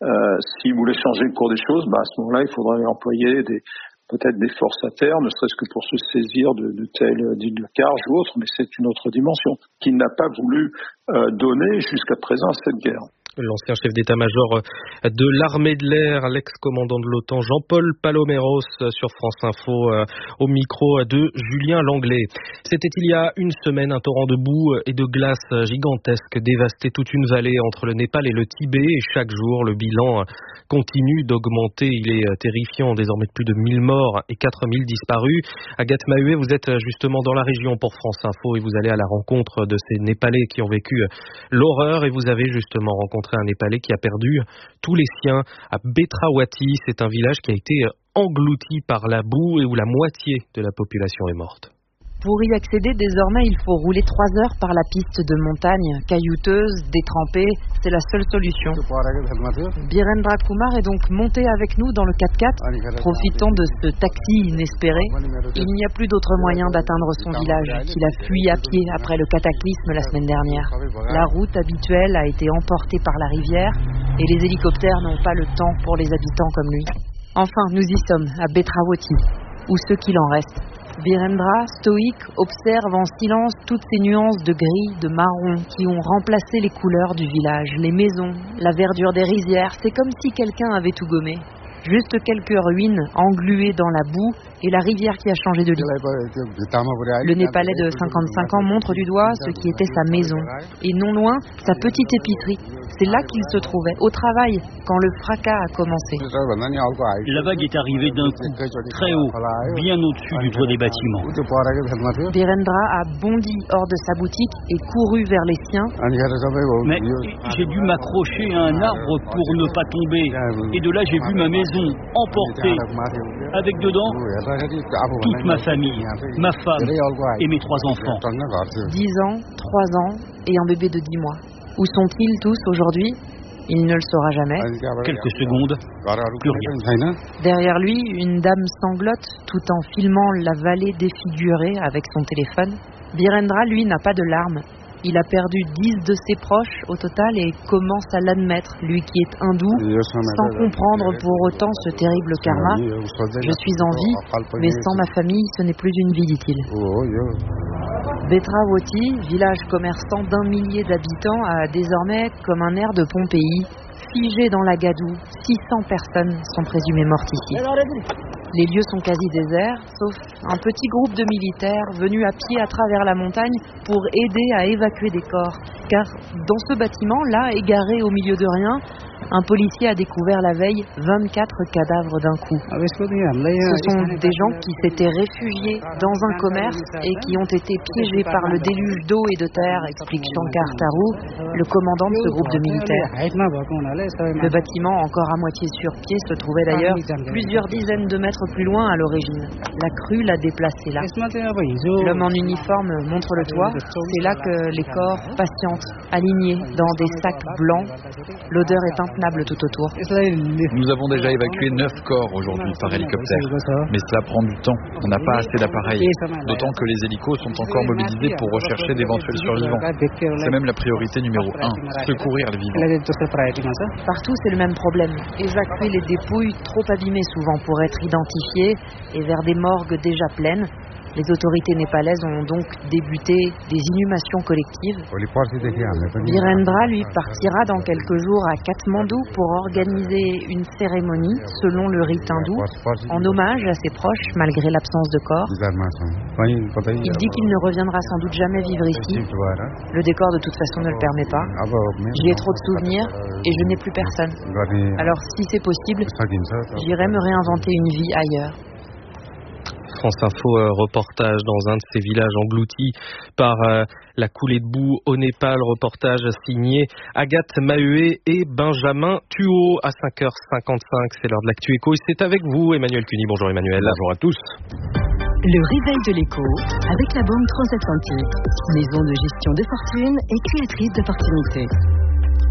S'ils voulaient changer le cours des choses, à ce moment-là, il faudrait employer peut-être des forces à terre, ne serait-ce que pour se saisir de telles d'îles de Carge ou autres, mais c'est une autre dimension qu'il n'a pas voulu donner jusqu'à présent à cette guerre. L'ancien chef d'état-major de l'armée de l'air, l'ex-commandant de l'OTAN, Jean-Paul Paloméros, sur France Info, au micro de Julien Langlais. C'était il y a une semaine, un torrent de boue et de glace gigantesque dévastait toute une vallée entre le Népal et le Tibet. Et chaque jour, le bilan continue d'augmenter. Il est terrifiant, désormais de plus de 1000 morts et 4000 disparus. Agathe Mahué, vous êtes justement dans la région pour France Info et vous allez à la rencontre de ces Népalais qui ont vécu l'horreur et vous avez justement rencontré un Népalais qui a perdu tous les siens à Betrawati. C'est un village qui a été englouti par la boue et où la moitié de la population est morte. Pour y accéder, désormais, il faut rouler 3 heures par la piste de montagne, caillouteuse, détrempée. C'est la seule solution. Birendra Kumar est donc monté avec nous dans le 4x4, profitant de ce taxi inespéré. Il n'y a plus d'autre moyen d'atteindre son village, qu'il a fui à pied après le cataclysme la semaine dernière. La route habituelle a été emportée par la rivière et les hélicoptères n'ont pas le temps pour les habitants comme lui. Enfin, nous y sommes, à Betrawati, ou ce qu'il en reste. Birendra, stoïque, observe en silence toutes ces nuances de gris, de marron qui ont remplacé les couleurs du village, les maisons, la verdure des rizières. C'est comme si quelqu'un avait tout gommé. Juste quelques ruines engluées dans la boue et la rivière qui a changé de lit. Le Népalais de 55 ans montre du doigt ce qui était sa maison. Et non loin, sa petite épicerie. C'est là qu'il se trouvait, au travail, quand le fracas a commencé. La vague est arrivée d'un coup, très haut, bien au-dessus du toit des bâtiments. Birendra a bondi hors de sa boutique et couru vers les siens. Mais j'ai dû m'accrocher à un arbre pour ne pas tomber. Et de là, j'ai vu ma maison emportée, avec dedans toute ma famille, ma femme et mes 3 enfants. 10 ans, 3 ans et un bébé de 10 mois. Où sont-ils tous aujourd'hui ? Il ne le saura jamais. Quelques secondes, plus rien. Derrière lui, une dame sanglote tout en filmant la vallée défigurée avec son téléphone. Birendra, lui, n'a pas de larmes. Il a perdu 10 de ses proches au total et commence à l'admettre, lui qui est hindou, sans comprendre pour autant ce terrible karma. Je suis en vie, mais sans ma famille, ce n'est plus une vie, dit-il. Betrawati, village commerçant d'1 millier d'habitants, a désormais comme un air de Pompéi. Figé dans la gadoue, 600 personnes sont présumées mortes ici. Les lieux sont quasi déserts, sauf un petit groupe de militaires venus à pied à travers la montagne pour aider à évacuer des corps. Car dans ce bâtiment, là, égaré au milieu de rien, un policier a découvert la veille 24 cadavres d'un coup. Ce sont des gens qui s'étaient réfugiés dans un commerce et qui ont été piégés par le déluge d'eau et de terre, explique Shankar Taru, le commandant de ce groupe de militaires. Le bâtiment, encore à moitié sur pied, se trouvait d'ailleurs plusieurs dizaines de mètres plus loin à l'origine. La crue l'a déplacé là. L'homme en uniforme montre le toit. C'est là que les corps patientent, alignés dans des sacs blancs. L'odeur est intenable tout autour. Nous avons déjà évacué 9 corps aujourd'hui par hélicoptère. Mais cela prend du temps. On n'a pas assez d'appareils. D'autant que les hélicos sont encore mobilisés pour rechercher d'éventuels survivants. C'est même la priorité numéro 1, secourir les vivants. Partout, c'est le même problème. Évacuer les dépouilles trop abîmées souvent pour être identifiées et vers des morgues déjà pleines. Les autorités népalaises ont donc débuté des inhumations collectives. Birendra, lui, partira dans quelques jours à Katmandou pour organiser une cérémonie selon le rite hindou, en hommage à ses proches malgré l'absence de corps. Il dit qu'il ne reviendra sans doute jamais vivre ici. Le décor de toute façon ne le permet pas. J'y ai trop de souvenirs et je n'ai plus personne. Alors si c'est possible, j'irai me réinventer une vie ailleurs. France Info, reportage dans un de ces villages engloutis par la coulée de boue au Népal, reportage signé Agathe Mahué et Benjamin Thuot à 5h55. C'est l'heure de l'actu éco et c'est avec vous Emmanuel Cuny. Bonjour Emmanuel. Bonjour à tous. Le réveil de l'écho avec la Banque Transatlantique, maison de gestion de fortune et créatrice d'opportunités.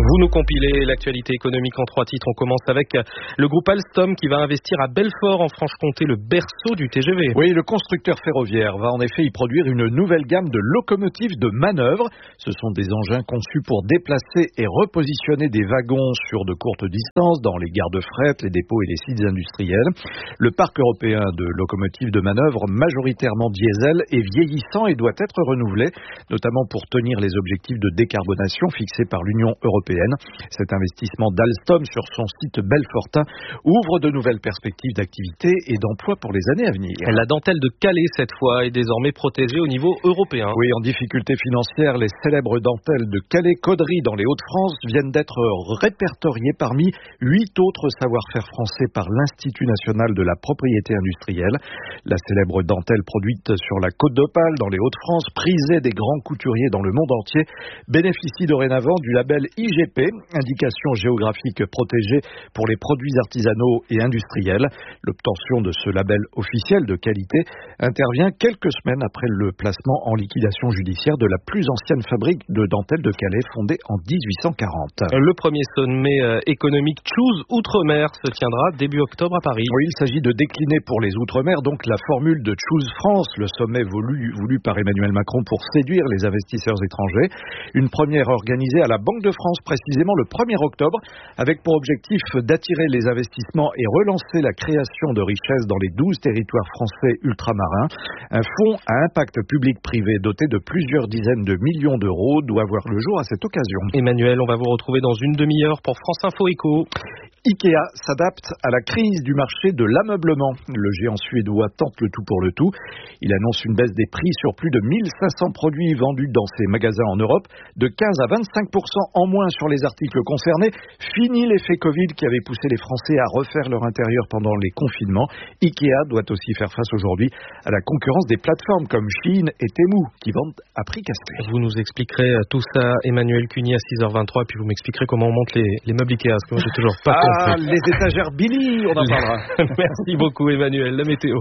Vous nous compilez l'actualité économique en 3 titres. On commence avec le groupe Alstom qui va investir à Belfort en Franche-Comté, le berceau du TGV. Oui, le constructeur ferroviaire va en effet y produire une nouvelle gamme de locomotives de manœuvre. Ce sont des engins conçus pour déplacer et repositionner des wagons sur de courtes distances dans les gares de fret, les dépôts et les sites industriels. Le parc européen de locomotives de manœuvre, majoritairement diesel, est vieillissant et doit être renouvelé, notamment pour tenir les objectifs de décarbonation fixés par l'Union européenne. Cet investissement d'Alstom sur son site belfortain ouvre de nouvelles perspectives d'activité et d'emploi pour les années à venir. La dentelle de Calais, cette fois, est désormais protégée au niveau européen. Oui, en difficulté financière, les célèbres dentelles de Calais-Caudry dans les Hauts-de-France viennent d'être répertoriées parmi 8 autres savoir-faire français par l'Institut national de la propriété industrielle. La célèbre dentelle produite sur la Côte d'Opale dans les Hauts-de-France, prisée des grands couturiers dans le monde entier, bénéficie dorénavant du label IGP, indication géographique protégée pour les produits artisanaux et industriels. L'obtention de ce label officiel de qualité intervient quelques semaines après le placement en liquidation judiciaire de la plus ancienne fabrique de dentelles de Calais, fondée en 1840. Le premier sommet économique Choose Outre-mer se tiendra début octobre à Paris. Oui, il s'agit de décliner pour les Outre-mer donc la formule de Choose France, le sommet voulu par Emmanuel Macron pour séduire les investisseurs étrangers. Une première organisée à la Banque de France précisément le 1er octobre, avec pour objectif d'attirer les investissements et relancer la création de richesses dans les 12 territoires français ultramarins. Un fonds à impact public-privé doté de plusieurs dizaines de millions d'euros doit voir le jour à cette occasion. Emmanuel, on va vous retrouver dans une demi-heure pour France Info Éco. Ikea s'adapte à la crise du marché de l'ameublement. Le géant suédois tente le tout pour le tout. Il annonce une baisse des prix sur plus de 1500 produits vendus dans ses magasins en Europe, de 15 à 25% en moins sur les articles concernés. Fini l'effet Covid qui avait poussé les Français à refaire leur intérieur pendant les confinements. Ikea doit aussi faire face aujourd'hui à la concurrence des plateformes comme Shein et Temu qui vendent à prix cassé. Vous nous expliquerez tout ça, Emmanuel Cuny, à 6h23, et puis vous m'expliquerai comment on monte les meubles Ikea, parce que moi j'ai toujours pas compris. Les étagères Billy, on en parlera. Merci beaucoup Emmanuel. La météo.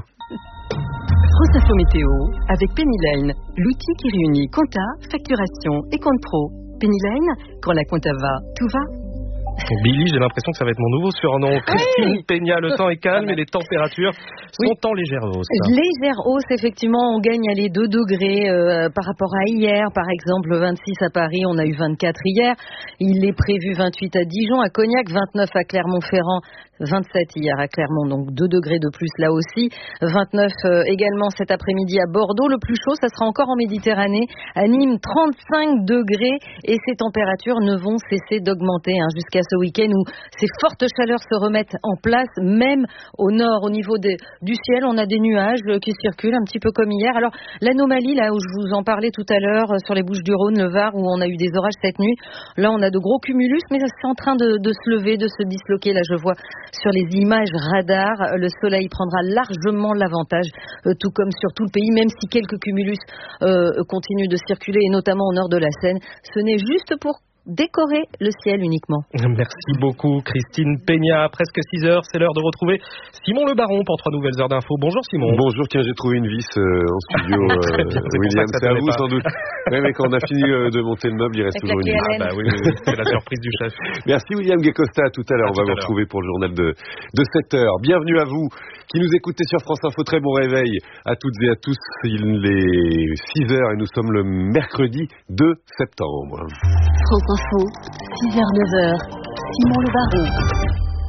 France Info Météo avec Pennyline, l'outil qui réunit compta, facturation et compte pro. Pennyline, quand la compta va, tout va. Billy, j'ai l'impression que ça va être mon nouveau surnom. Christine Peña, le temps est calme et les températures sont en légère hausse. Légère hausse, effectivement, on gagne les 2 degrés par rapport à hier. Par exemple, 26 à Paris, on a eu 24 hier. Il est prévu 28 à Dijon, à Cognac, 29 à Clermont-Ferrand, 27 hier à Clermont, donc 2 degrés de plus là aussi. 29 également cet après-midi à Bordeaux. Le plus chaud, ça sera encore en Méditerranée. À Nîmes, 35 degrés et ces températures ne vont cesser d'augmenter jusqu'à ce week-end où ces fortes chaleurs se remettent en place, même au nord, au niveau du ciel. On a des nuages qui circulent un petit peu comme hier. Alors l'anomalie là où je vous en parlais tout à l'heure sur les Bouches-du-Rhône, le Var, où on a eu des orages cette nuit, là on a de gros cumulus, mais c'est en train de se lever, de se disloquer. Là je vois sur les images radar, le soleil prendra largement l'avantage, tout comme sur tout le pays, même si quelques cumulus continuent de circuler, et notamment au nord de la Seine. Ce n'est juste pour décorer le ciel uniquement. Merci beaucoup Christine Peña. Presque 6h, c'est l'heure de retrouver Simon Le Baron pour 3 nouvelles heures d'infos. Bonjour Simon. Bonjour, tiens, j'ai trouvé une vis en studio. William, c'est à vous sans doute. Oui, mais quand on a fini de monter le meuble, il reste toujours une vis. Bah oui, c'est la surprise du chef. Merci William Guecosta, à tout à l'heure. On va vous retrouver pour le journal de 7h. Bienvenue à vous qui nous écoutez sur France Info. Très bon réveil à toutes et à tous. Il est 6h et nous sommes le mercredi 2 septembre. France Info, 6h, 9h, Simon Le Baron.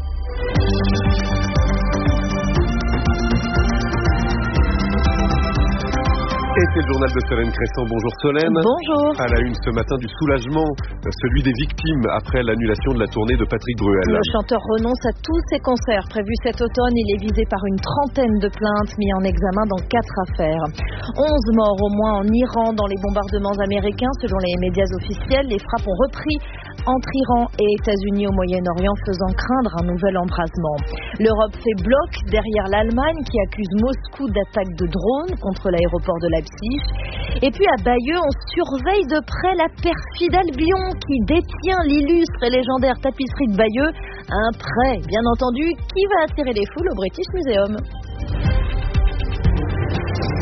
Et c'est le journal de Solène Cresson. Bonjour Solène. Bonjour. À la une ce matin du soulagement, celui des victimes après l'annulation de la tournée de Patrick Bruel. Le chanteur renonce à tous ses concerts prévus cet automne. Il est visé par une trentaine de plaintes mis en examen dans 4 affaires. 11 morts au moins en Iran dans les bombardements américains. Selon les médias officiels, les frappes ont repris entre Iran et États-Unis au Moyen-Orient, faisant craindre un nouvel embrasement. L'Europe fait bloc derrière l'Allemagne qui accuse Moscou d'attaques de drones contre l'aéroport de Leipzig. Et puis à Bayeux, on surveille de près la perfide Albion qui détient l'illustre et légendaire tapisserie de Bayeux. Un prêt, bien entendu, qui va attirer les foules au British Museum.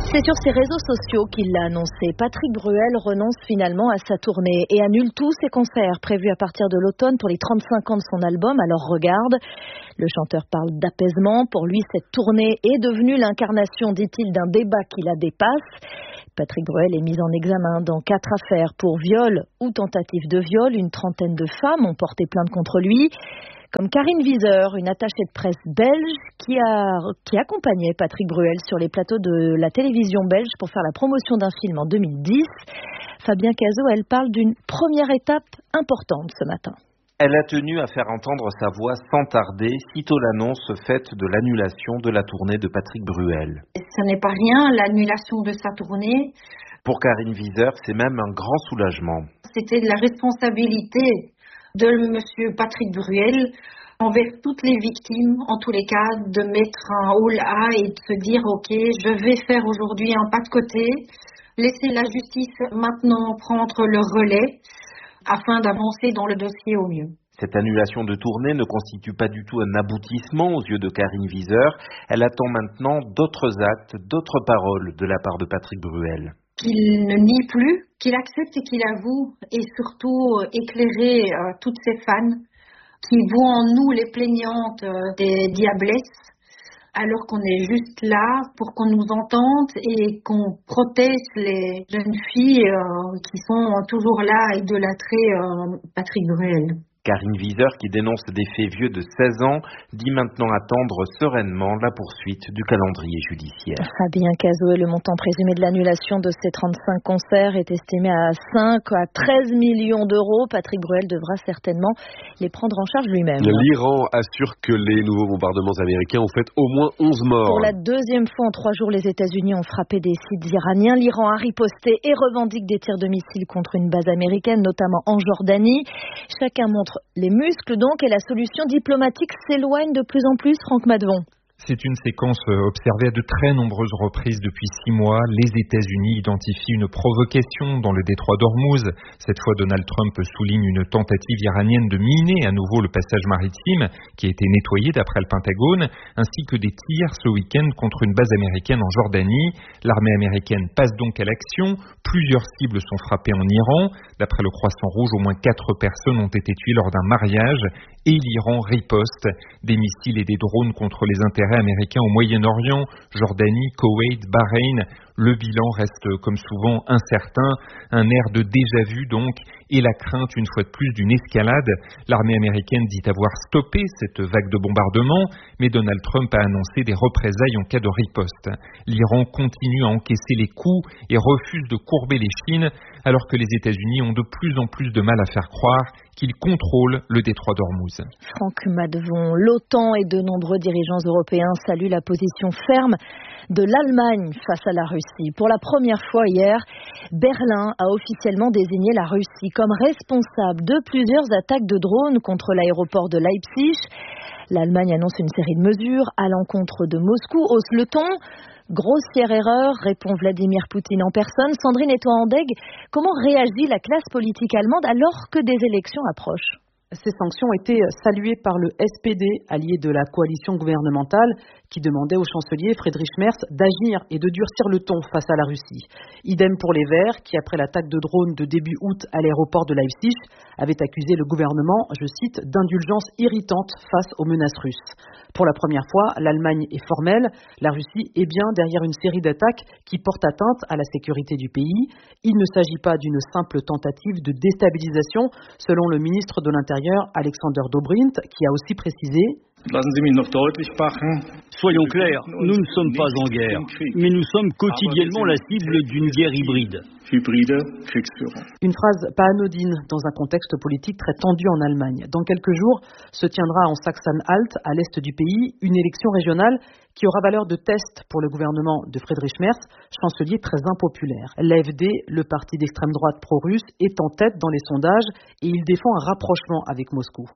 C'est sur ses réseaux sociaux qu'il l'a annoncé. Patrick Bruel renonce finalement à sa tournée et annule tous ses concerts prévus à partir de l'automne pour les 35 ans de son album. Alors regarde, le chanteur parle d'apaisement. Pour lui, cette tournée est devenue l'incarnation, dit-il, d'un débat qui la dépasse. Patrick Bruel est mis en examen dans 4 affaires pour viol ou tentative de viol. Une trentaine de femmes ont porté plainte contre lui. Comme Karine Wieser, une attachée de presse belge qui accompagnait Patrick Bruel sur les plateaux de la télévision belge pour faire la promotion d'un film en 2010. Fabien Cazot, elle parle d'une première étape importante ce matin. Elle a tenu à faire entendre sa voix sans tarder, sitôt l'annonce faite de l'annulation de la tournée de Patrick Bruel. Ce n'est pas rien, l'annulation de sa tournée. Pour Karine Wieser, c'est même un grand soulagement. C'était de la responsabilité de M. Patrick Bruel envers toutes les victimes, en tous les cas, de mettre un haut là et de se dire « Ok, je vais faire aujourd'hui un pas de côté, laisser la justice maintenant prendre le relais afin d'avancer dans le dossier au mieux ». Cette annulation de tournée ne constitue pas du tout un aboutissement aux yeux de Karine Wieser. Elle attend maintenant d'autres actes, d'autres paroles de la part de Patrick Bruel. Qu'il ne nie plus, qu'il accepte et qu'il avoue, et surtout éclairer toutes ces fans qui voient en nous les plaignantes des diablesses, alors qu'on est juste là pour qu'on nous entende et qu'on protège les jeunes filles qui sont toujours là à idolâtrer Patrick Bruel. Karine Wieser, qui dénonce des faits vieux de 16 ans, dit maintenant attendre sereinement la poursuite du calendrier judiciaire. Fabien Cazot, et le montant présumé de l'annulation de ces 35 concerts est estimé à 5 à 13 millions d'euros. Patrick Bruel devra certainement les prendre en charge lui-même. L'Iran assure que les nouveaux bombardements américains ont fait au moins 11 morts. Pour la deuxième fois en 3 jours, les États-Unis ont frappé des sites iraniens. L'Iran a riposté et revendique des tirs de missiles contre une base américaine, notamment en Jordanie. Chacun montre les muscles donc, et la solution diplomatique s'éloigne de plus en plus, Franck Madvon. C'est une séquence observée à de très nombreuses reprises depuis 6 mois. Les États-Unis identifient une provocation dans le détroit d'Ormuz. Cette fois, Donald Trump souligne une tentative iranienne de miner à nouveau le passage maritime qui a été nettoyé d'après le Pentagone, ainsi que des tirs ce week-end contre une base américaine en Jordanie. L'armée américaine passe donc à l'action. Plusieurs cibles sont frappées en Iran. D'après le Croissant Rouge, au moins 4 personnes ont été tuées lors d'un mariage. Et l'Iran riposte des missiles et des drones contre les intérêts américains au Moyen-Orient, Jordanie, Koweït, Bahreïn. Le bilan reste comme souvent incertain, un air de déjà-vu donc, et la crainte une fois de plus d'une escalade. L'armée américaine dit avoir stoppé cette vague de bombardements, mais Donald Trump a annoncé des représailles en cas de riposte. L'Iran continue à encaisser les coups et refuse de courber les chines, alors que les États-Unis ont de plus en plus de mal à faire croire qu'ils contrôlent le détroit d'Ormuz. Franck Madvon, l'OTAN et de nombreux dirigeants européens saluent la position ferme de l'Allemagne face à la Russie. Pour la première fois hier, Berlin a officiellement désigné la Russie comme responsable de plusieurs attaques de drones contre l'aéroport de Leipzig. L'Allemagne annonce une série de mesures à l'encontre de Moscou, hausse le ton. Grossière erreur, répond Vladimir Poutine en personne. Sandrine Etoile-Andeg, comment réagit la classe politique allemande alors que des élections approchent ? Ces sanctions ont été saluées par le SPD, allié de la coalition gouvernementale, qui demandait au chancelier Friedrich Merz d'agir et de durcir le ton face à la Russie. Idem pour les Verts, qui après l'attaque de drone de début août à l'aéroport de Leipzig, avaient accusé le gouvernement, je cite, d'indulgence irritante face aux menaces russes. Pour la première fois, l'Allemagne est formelle, la Russie est bien derrière une série d'attaques qui portent atteinte à la sécurité du pays. Il ne s'agit pas d'une simple tentative de déstabilisation, selon le ministre de l'Intérieur Alexander Dobrindt, qui a aussi précisé: Soyons clairs, nous ne sommes pas en guerre, mais nous sommes quotidiennement la cible d'une guerre hybride. Une phrase pas anodine dans un contexte politique très tendu en Allemagne. Dans quelques jours se tiendra en Sachsen-Anhalt, à l'est du pays, une élection régionale qui aura valeur de test pour le gouvernement de Friedrich Merz, chancelier très impopulaire. L'AfD, le parti d'extrême droite pro-russe, est en tête dans les sondages et il défend un rapprochement avec Moscou.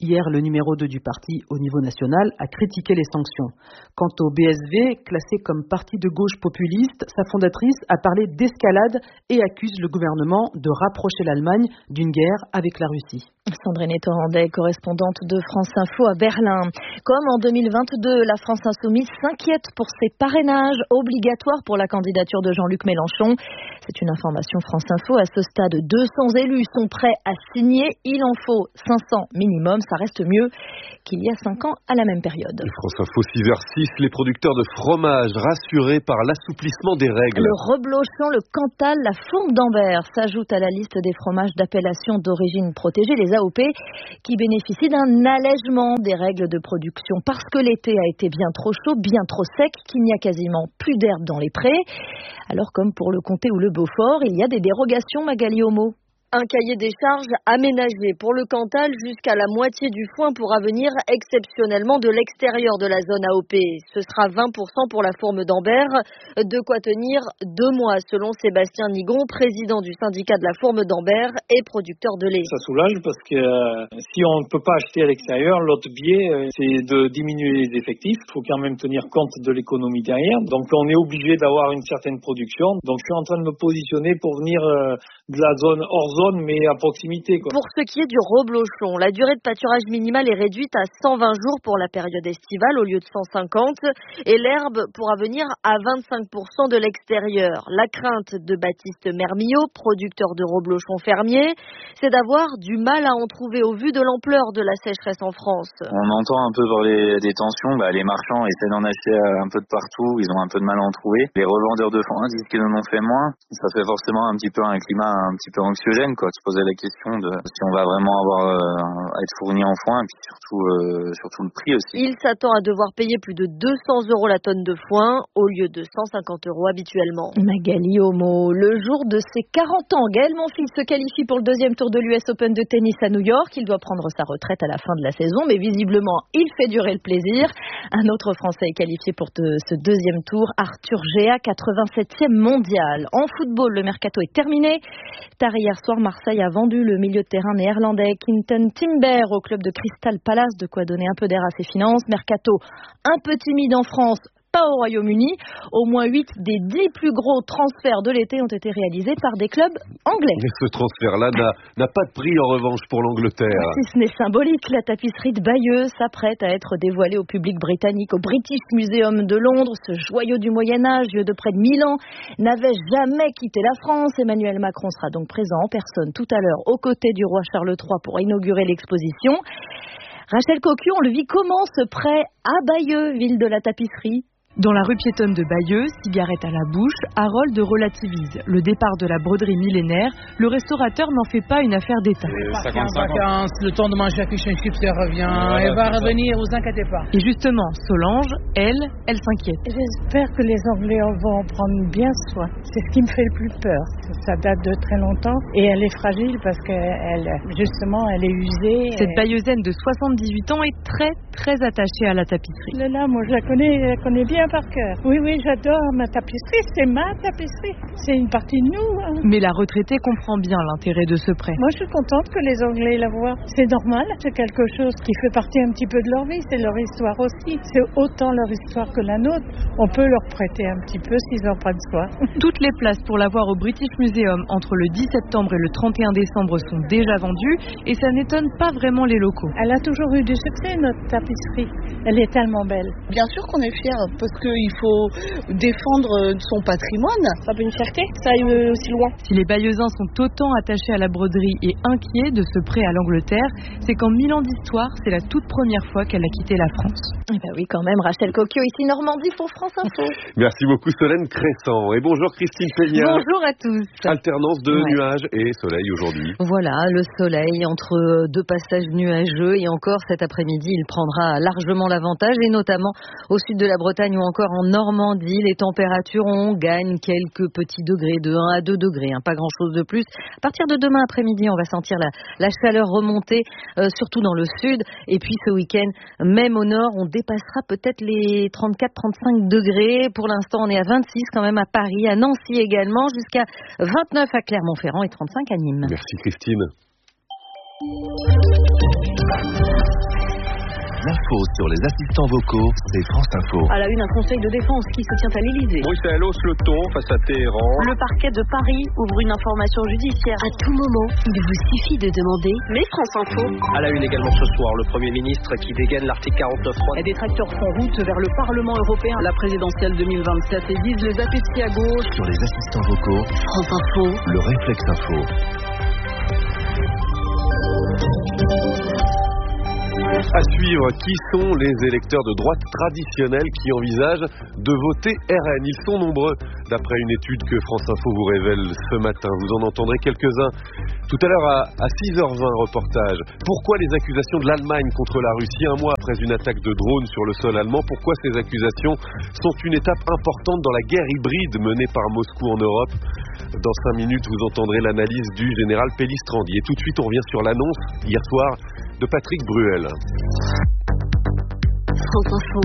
Hier, le numéro 2 du parti au niveau national a critiqué les sanctions. Quant au BSV, classé comme parti de gauche populiste, sa fondatrice a parlé d'escalade et accuse le gouvernement de rapprocher l'Allemagne d'une guerre avec la Russie. Sandrine Torandais, correspondante de France Info à Berlin. Comme en 2022, la France Insoumise s'inquiète pour ses parrainages obligatoires pour la candidature de Jean-Luc Mélenchon. C'est une information France Info. À ce stade, 200 élus sont prêts à signer. Il en faut 500 minimum. Ça reste mieux qu'il y a 5 ans à la même période. France Info 6h06, les producteurs de fromage rassurés par l'assouplissement des règles. Le reblochon, le Cantal, la fourme d'Ambert s'ajoutent à la liste des fromages d'appellation d'origine protégée, les AOP, qui bénéficient d'un allègement des règles de production parce que l'été a été bien trop chaud, bien trop sec, qu'il n'y a quasiment plus d'herbe dans les prés. Alors comme pour le Comté ou le Beaufort, il y a des dérogations, Magali Homo. Un cahier des charges aménagé pour le Cantal jusqu'à la moitié du foin pourra venir exceptionnellement de l'extérieur de la zone AOP. Ce sera 20% pour la fourme d'Ambert, de quoi tenir 2 mois selon Sébastien Nigon, président du syndicat de la fourme d'Ambert et producteur de lait. Ça soulage parce que si on ne peut pas acheter à l'extérieur, l'autre biais c'est de diminuer les effectifs. Il faut quand même tenir compte de l'économie derrière. Donc on est obligé d'avoir une certaine production. Donc je suis en train de me positionner pour venir de la zone hors zone, mais à proximité, quoi. Pour ce qui est du reblochon, la durée de pâturage minimale est réduite à 120 jours pour la période estivale au lieu de 150 et l'herbe pourra venir à 25% de l'extérieur. La crainte de Baptiste Mermillot, producteur de reblochon fermier, c'est d'avoir du mal à en trouver au vu de l'ampleur de la sécheresse en France. On entend un peu parler des tensions, les marchands essaient d'en acheter un peu de partout, ils ont un peu de mal à en trouver. Les revendeurs de foin disent qu'ils en ont fait moins. Ça fait forcément un petit peu un climat un petit peu anxiogène, quoi, se poser la question de si on va vraiment avoir à être fourni en foin, et puis surtout le prix aussi. Il s'attend à devoir payer plus de 200 € la tonne de foin au lieu de 150 € habituellement. Magali Homo, le jour de ses 40 ans, Gaël Monfils se qualifie pour le 2e tour de l'US Open de tennis à New York. Il doit prendre sa retraite à la fin de la saison, mais visiblement, il fait durer le plaisir. Un autre Français est qualifié pour ce 2e tour, Arthur Géa, 87e mondial. En football, le mercato est terminé. Tard hier soir, Marseille a vendu le milieu de terrain néerlandais Quinten Timber au club de Crystal Palace, de quoi donner un peu d'air à ses finances. Mercato un peu timide en France, pas au Royaume-Uni. Au moins 8 des 10 plus gros transferts de l'été ont été réalisés par des clubs anglais. Mais ce transfert-là n'a pas de prix en revanche pour l'Angleterre. Si ce n'est symbolique, la tapisserie de Bayeux s'apprête à être dévoilée au public britannique au British Museum de Londres. Ce joyau du Moyen-Âge, vieux de près de 1000 ans, n'avait jamais quitté la France. Emmanuel Macron sera donc présent en personne tout à l'heure aux côtés du roi Charles III pour inaugurer l'exposition. Rachel Cocu, on le vit comment ce prêt à Bayeux, ville de la tapisserie? Dans la rue piétonne de Bayeux, cigarette à la bouche, Harold relativise. Le départ de la broderie millénaire, le restaurateur n'en fait pas une affaire d'État. 50-50. Le temps de manger à fish and chips, elle revient. Elle va revenir, vous inquiétez pas. Et justement, Solange, elle s'inquiète. J'espère que les Anglais vont en prendre bien soin. C'est ce qui me fait le plus peur. Ça date de très longtemps et elle est fragile parce qu'elle, justement, elle est usée. Cette Bayeuxaine de 78 ans est très, très attachée à la tapisserie. Là, moi, je la connais bien par cœur. Oui, j'adore ma tapisserie, c'est ma tapisserie. C'est une partie de nous. Mais la retraitée comprend bien l'intérêt de ce prêt. Moi, je suis contente que les Anglais la voient. C'est normal, c'est quelque chose qui fait partie un petit peu de leur vie, c'est leur histoire aussi. C'est autant leur histoire que la nôtre. On peut leur prêter un petit peu s'ils en prennent soin. Toutes les places pour la voir au British Museum entre le 10 septembre et le 31 décembre sont déjà vendues et ça n'étonne pas vraiment les locaux. Elle a toujours eu du succès, notre tapisserie. Elle est tellement belle. Bien sûr qu'on est fiers parce qu'il faut défendre son patrimoine. Ça fait une fierté, ça aille aussi loin. Si les Bayeuxins sont autant attachés à la broderie et inquiets de ce prêt à l'Angleterre, c'est qu'en 1000 ans d'histoire, c'est la toute première fois qu'elle a quitté la France. Eh ben oui, quand même, Rachel Coquio, ici Normandie pour France Info. Merci beaucoup Solène Crescent. Et bonjour Christine Peña. Bonjour à tous. Alternance de nuages et soleil aujourd'hui. Voilà, le soleil entre deux passages nuageux et encore cet après-midi, il prendra largement l'avantage et notamment au sud de la Bretagne ou encore en Normandie. Les températures, on gagne quelques petits degrés, de 1 à 2 degrés, pas grand-chose de plus. À partir de demain après-midi, on va sentir la chaleur remonter, surtout dans le sud. Et puis ce week-end, même au nord, on dépassera peut-être les 34-35 degrés. Pour l'instant, on est à 26 quand même à Paris, à Nancy également, jusqu'à 29 à Clermont-Ferrand et 35 à Nîmes. Merci Christine. L'info sur les assistants vocaux, c'est France Info. À la une, un conseil de défense qui se tient à l'Élysée. Bruxelles hausse le ton face à Téhéran. Le parquet de Paris ouvre une information judiciaire. À tout moment, il vous suffit de demander. Mais France Info. À la une également ce soir, le Premier ministre qui dégaine l'article 49.3. Les détracteurs font route vers le Parlement européen. La présidentielle 2027 et disent les appétits à gauche. Sur les assistants vocaux, France Info. Le réflexe info. À suivre, qui sont les électeurs de droite traditionnels qui envisagent de voter RN? Ils sont nombreux, d'après une étude que France Info vous révèle ce matin. Vous en entendrez quelques-uns tout à l'heure à 6h20, reportage. Pourquoi les accusations de l'Allemagne contre la Russie, un mois après une attaque de drone sur le sol allemand? Pourquoi ces accusations sont une étape importante dans la guerre hybride menée par Moscou en Europe? Dans 5 minutes, vous entendrez l'analyse du général Pellistrandi. Et tout de suite, on revient sur l'annonce, hier soir, de Patrick Bruel. France Info,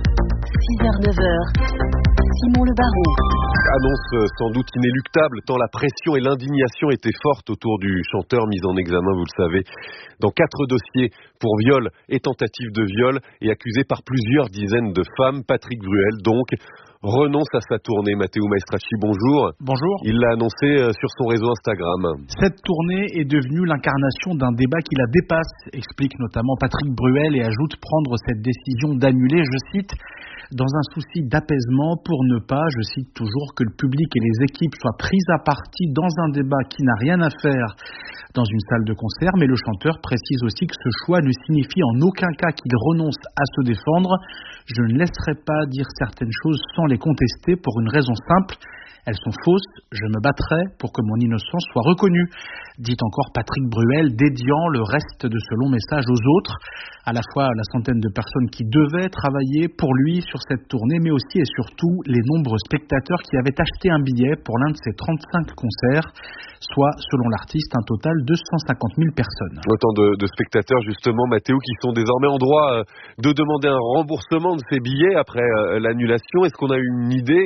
6h-9h, Simon Le Baron. Annonce sans doute inéluctable, tant la pression et l'indignation étaient fortes autour du chanteur mis en examen, vous le savez, dans 4 dossiers pour viol et tentative de viol et accusé par plusieurs dizaines de femmes. Patrick Bruel, donc, renonce à sa tournée. Matteo Maestracci, bonjour. Bonjour. Il l'a annoncé sur son réseau Instagram. Cette tournée est devenue l'incarnation d'un débat qui la dépasse, explique notamment Patrick Bruel, et ajoute prendre cette décision d'annuler, je cite, dans un souci d'apaisement pour ne pas, je cite toujours, que le public et les équipes soient prises à partie dans un débat qui n'a rien à faire dans une salle de concert. Mais le chanteur précise aussi que ce choix ne signifie en aucun cas qu'il renonce à se défendre. Je ne laisserai pas dire certaines choses sans les contester pour une raison simple. Elles sont fausses, je me battrai pour que mon innocence soit reconnue, dit encore Patrick Bruel, dédiant le reste de ce long message aux autres, à la fois la centaine de personnes qui devaient travailler pour lui sur cette tournée, mais aussi et surtout les nombreux spectateurs qui avaient acheté un billet pour l'un de ses 35 concerts, soit, selon l'artiste, un total de 150 000 personnes. Autant de spectateurs, justement, Mathéo, qui sont désormais en droit de demander un remboursement de ces billets après l'annulation. Est-ce qu'on a une idée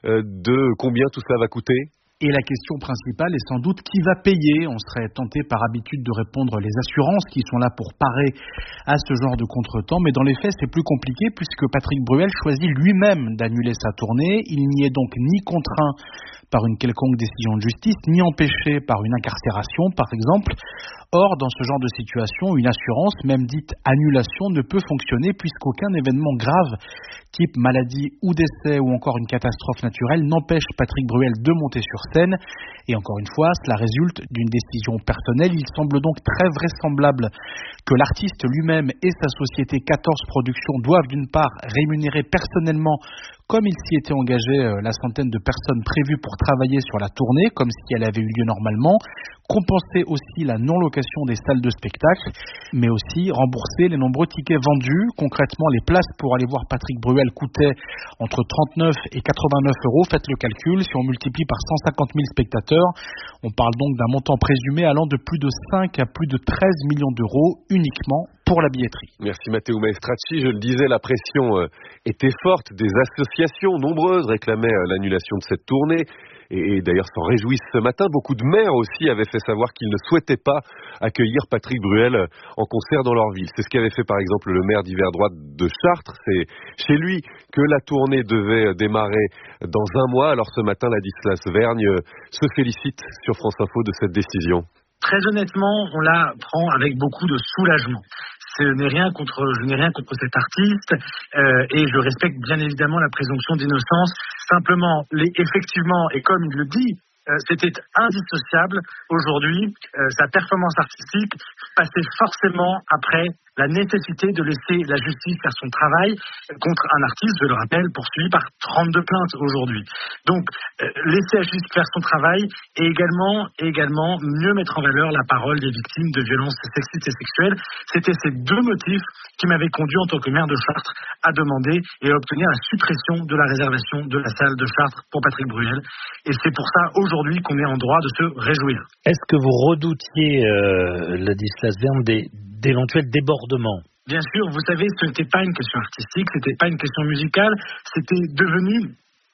de combien tout cela va coûter ? Et la question principale est sans doute qui va payer. On serait tenté par habitude de répondre les assurances qui sont là pour parer à ce genre de contretemps. Mais dans les faits, c'est plus compliqué puisque Patrick Bruel choisit lui-même d'annuler sa tournée. Il n'y est donc ni contraint par une quelconque décision de justice, ni empêché par une incarcération, par exemple. Or, dans ce genre de situation, une assurance, même dite annulation, ne peut fonctionner puisqu'aucun événement grave, type maladie ou décès ou encore une catastrophe naturelle, n'empêche Patrick Bruel de monter sur scène. Et encore une fois, cela résulte d'une décision personnelle. Il semble donc très vraisemblable que l'artiste lui-même et sa société 14 Productions doivent d'une part rémunérer personnellement, comme il s'y était engagé, la centaine de personnes prévues pour travailler sur la tournée, comme si elle avait eu lieu normalement, compenser aussi la non-location des salles de spectacle, mais aussi rembourser les nombreux tickets vendus. Concrètement, les places pour aller voir Patrick Bruel coûtaient entre 39 et 89 euros. Faites le calcul, si on multiplie par 150 000 spectateurs, on parle donc d'un montant présumé allant de plus de 5 à plus de 13 millions d'euros uniquement pour la billetterie. Merci Matteo Maestracci. Je le disais, la pression était forte. Des associations nombreuses réclamaient l'annulation de cette tournée et d'ailleurs s'en réjouissent ce matin. Beaucoup de maires aussi avaient fait savoir qu'ils ne souhaitaient pas accueillir Patrick Bruel en concert dans leur ville. C'est ce qu'avait fait par exemple le maire d'hiver droite de Chartres. C'est chez lui que la tournée devait démarrer dans un mois. Alors ce matin, Ladislas Vergne se félicite sur France Info de cette décision. Très honnêtement, on la prend avec beaucoup de soulagement. Je n'ai rien contre cet artiste et je respecte bien évidemment la présomption d'innocence. Simplement, effectivement, et comme il le dit, c'était indissociable. Aujourd'hui, sa performance artistique passait forcément après la nécessité de laisser la justice faire son travail contre un artiste, je le rappelle, poursuivi par 32 plaintes aujourd'hui. Donc, laisser la justice faire son travail et également mieux mettre en valeur la parole des victimes de violences sexistes et sexuelles. C'était ces deux motifs qui m'avaient conduit en tant que maire de Chartres à demander et à obtenir la suppression de la réservation de la salle de Chartres pour Patrick Bruel. Et c'est pour ça aujourd'hui qu'on est en droit de se réjouir. Est-ce que vous redoutiez, Ladislas Vergne, d'éventuels débordements? Bien sûr, vous savez, ce n'était pas une question artistique, ce n'était pas une question musicale, c'était devenu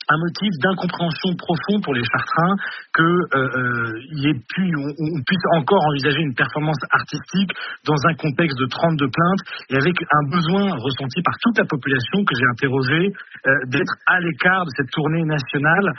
un motif d'incompréhension profond pour les Chartrains on puisse encore envisager une performance artistique dans un contexte de 32 plaintes et avec un besoin ressenti par toute la population que j'ai interrogée d'être à l'écart de cette tournée nationale.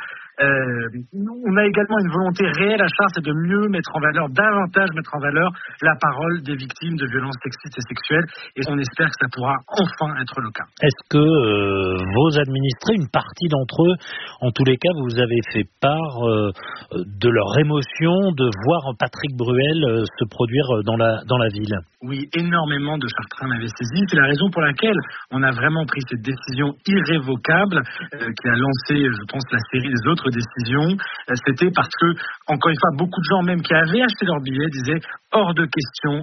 On a également une volonté réelle à Chartres, c'est de mieux davantage mettre en valeur la parole des victimes de violences sexistes et sexuelles, et on espère que ça pourra enfin être le cas. Est-ce que vos administrés, une partie d'entre eux, en tous les cas, vous avez fait part de leur émotion de voir Patrick Bruel se produire dans la ville? Oui, énormément de Chartrains l'avaient saisi. C'est la raison pour laquelle on a vraiment pris cette décision irrévocable qui a lancé, je pense, la série des autres décisions. C'était parce que, encore une fois, beaucoup de gens même qui avaient acheté leur billet disaient hors de question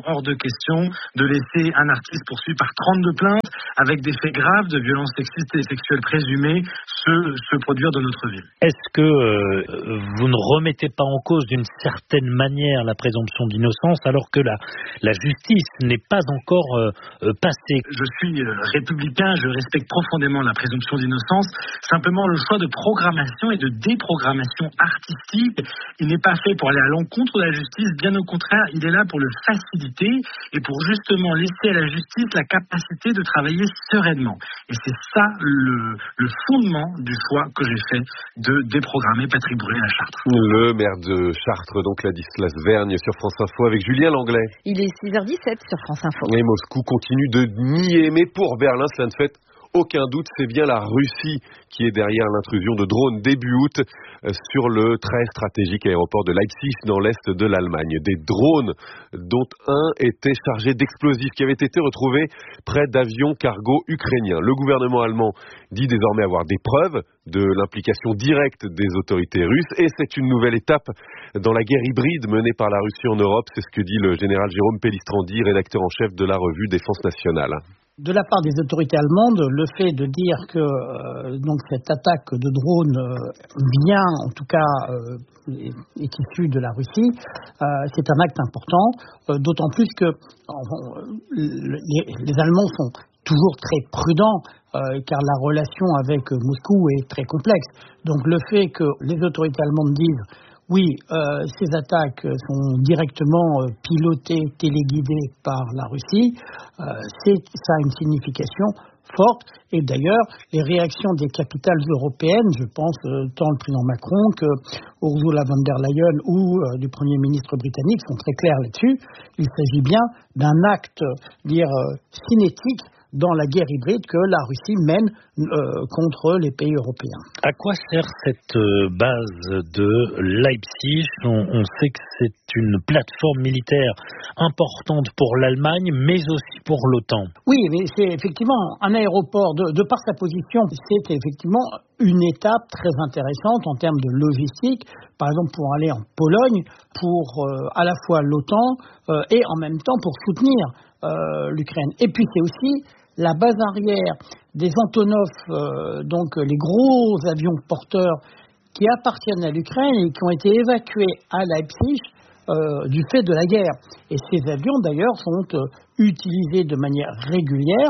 de laisser un artiste poursuivi par 32 plaintes avec des faits graves de violences sexistes et sexuelles présumées se produire dans notre ville. Est-ce que vous ne remettez pas en cause d'une certaine manière la présomption d'innocence alors que la justice n'est pas encore passée? Je suis républicain, je respecte profondément la présomption d'innocence. Simplement, le choix de programmation et de déprogrammation artistique, il n'est pas fait pour aller à l'encontre de la justice. Bien au contraire, il est là pour le faciliter et pour justement laisser à la justice la capacité de travailler sereinement. Et c'est ça le fondement du choix que j'ai fait de déprogrammer Patrick Bruel à Chartres. Le maire de Chartres, donc Ladislas Vergne sur France Info avec Julien Langlais. Il est 6h17 sur France Info. Et Moscou continue de nier, mais pour Berlin, cela ne fait aucun doute, c'est bien la Russie qui est derrière l'intrusion de drones début août sur le très stratégique aéroport de Leipzig dans l'est de l'Allemagne. Des drones dont un était chargé d'explosifs qui avaient été retrouvés près d'avions cargo ukrainiens. Le gouvernement allemand dit désormais avoir des preuves de l'implication directe des autorités russes et c'est une nouvelle étape dans la guerre hybride menée par la Russie en Europe. C'est ce que dit le général Jérôme Pellistrandi, rédacteur en chef de la revue Défense nationale. De la part des autorités allemandes, le fait de dire que donc cette attaque de drone vient, en tout cas, est issue de la Russie, c'est un acte important, d'autant plus que les Allemands sont toujours très prudents, car la relation avec Moscou est très complexe. Donc le fait que les autorités allemandes disent oui, ces attaques sont directement pilotées, téléguidées par la Russie. Ça a une signification forte. Et d'ailleurs, les réactions des capitales européennes, je pense tant le président Macron que Ursula von der Leyen ou du Premier ministre britannique sont très clairs là-dessus. Il s'agit bien d'un acte, cinétique dans la guerre hybride que la Russie mène contre les pays européens. À quoi sert cette base de Leipzig ? On sait que c'est une plateforme militaire importante pour l'Allemagne, mais aussi pour l'OTAN. Oui, mais c'est effectivement un aéroport, de par sa position, c'est effectivement une étape très intéressante en termes de logistique, par exemple pour aller en Pologne, pour à la fois l'OTAN et en même temps pour soutenir l'Ukraine. Et puis c'est aussi la base arrière des Antonov, donc les gros avions porteurs qui appartiennent à l'Ukraine et qui ont été évacués à Leipzig du fait de la guerre. Et ces avions d'ailleurs sont utilisés de manière régulière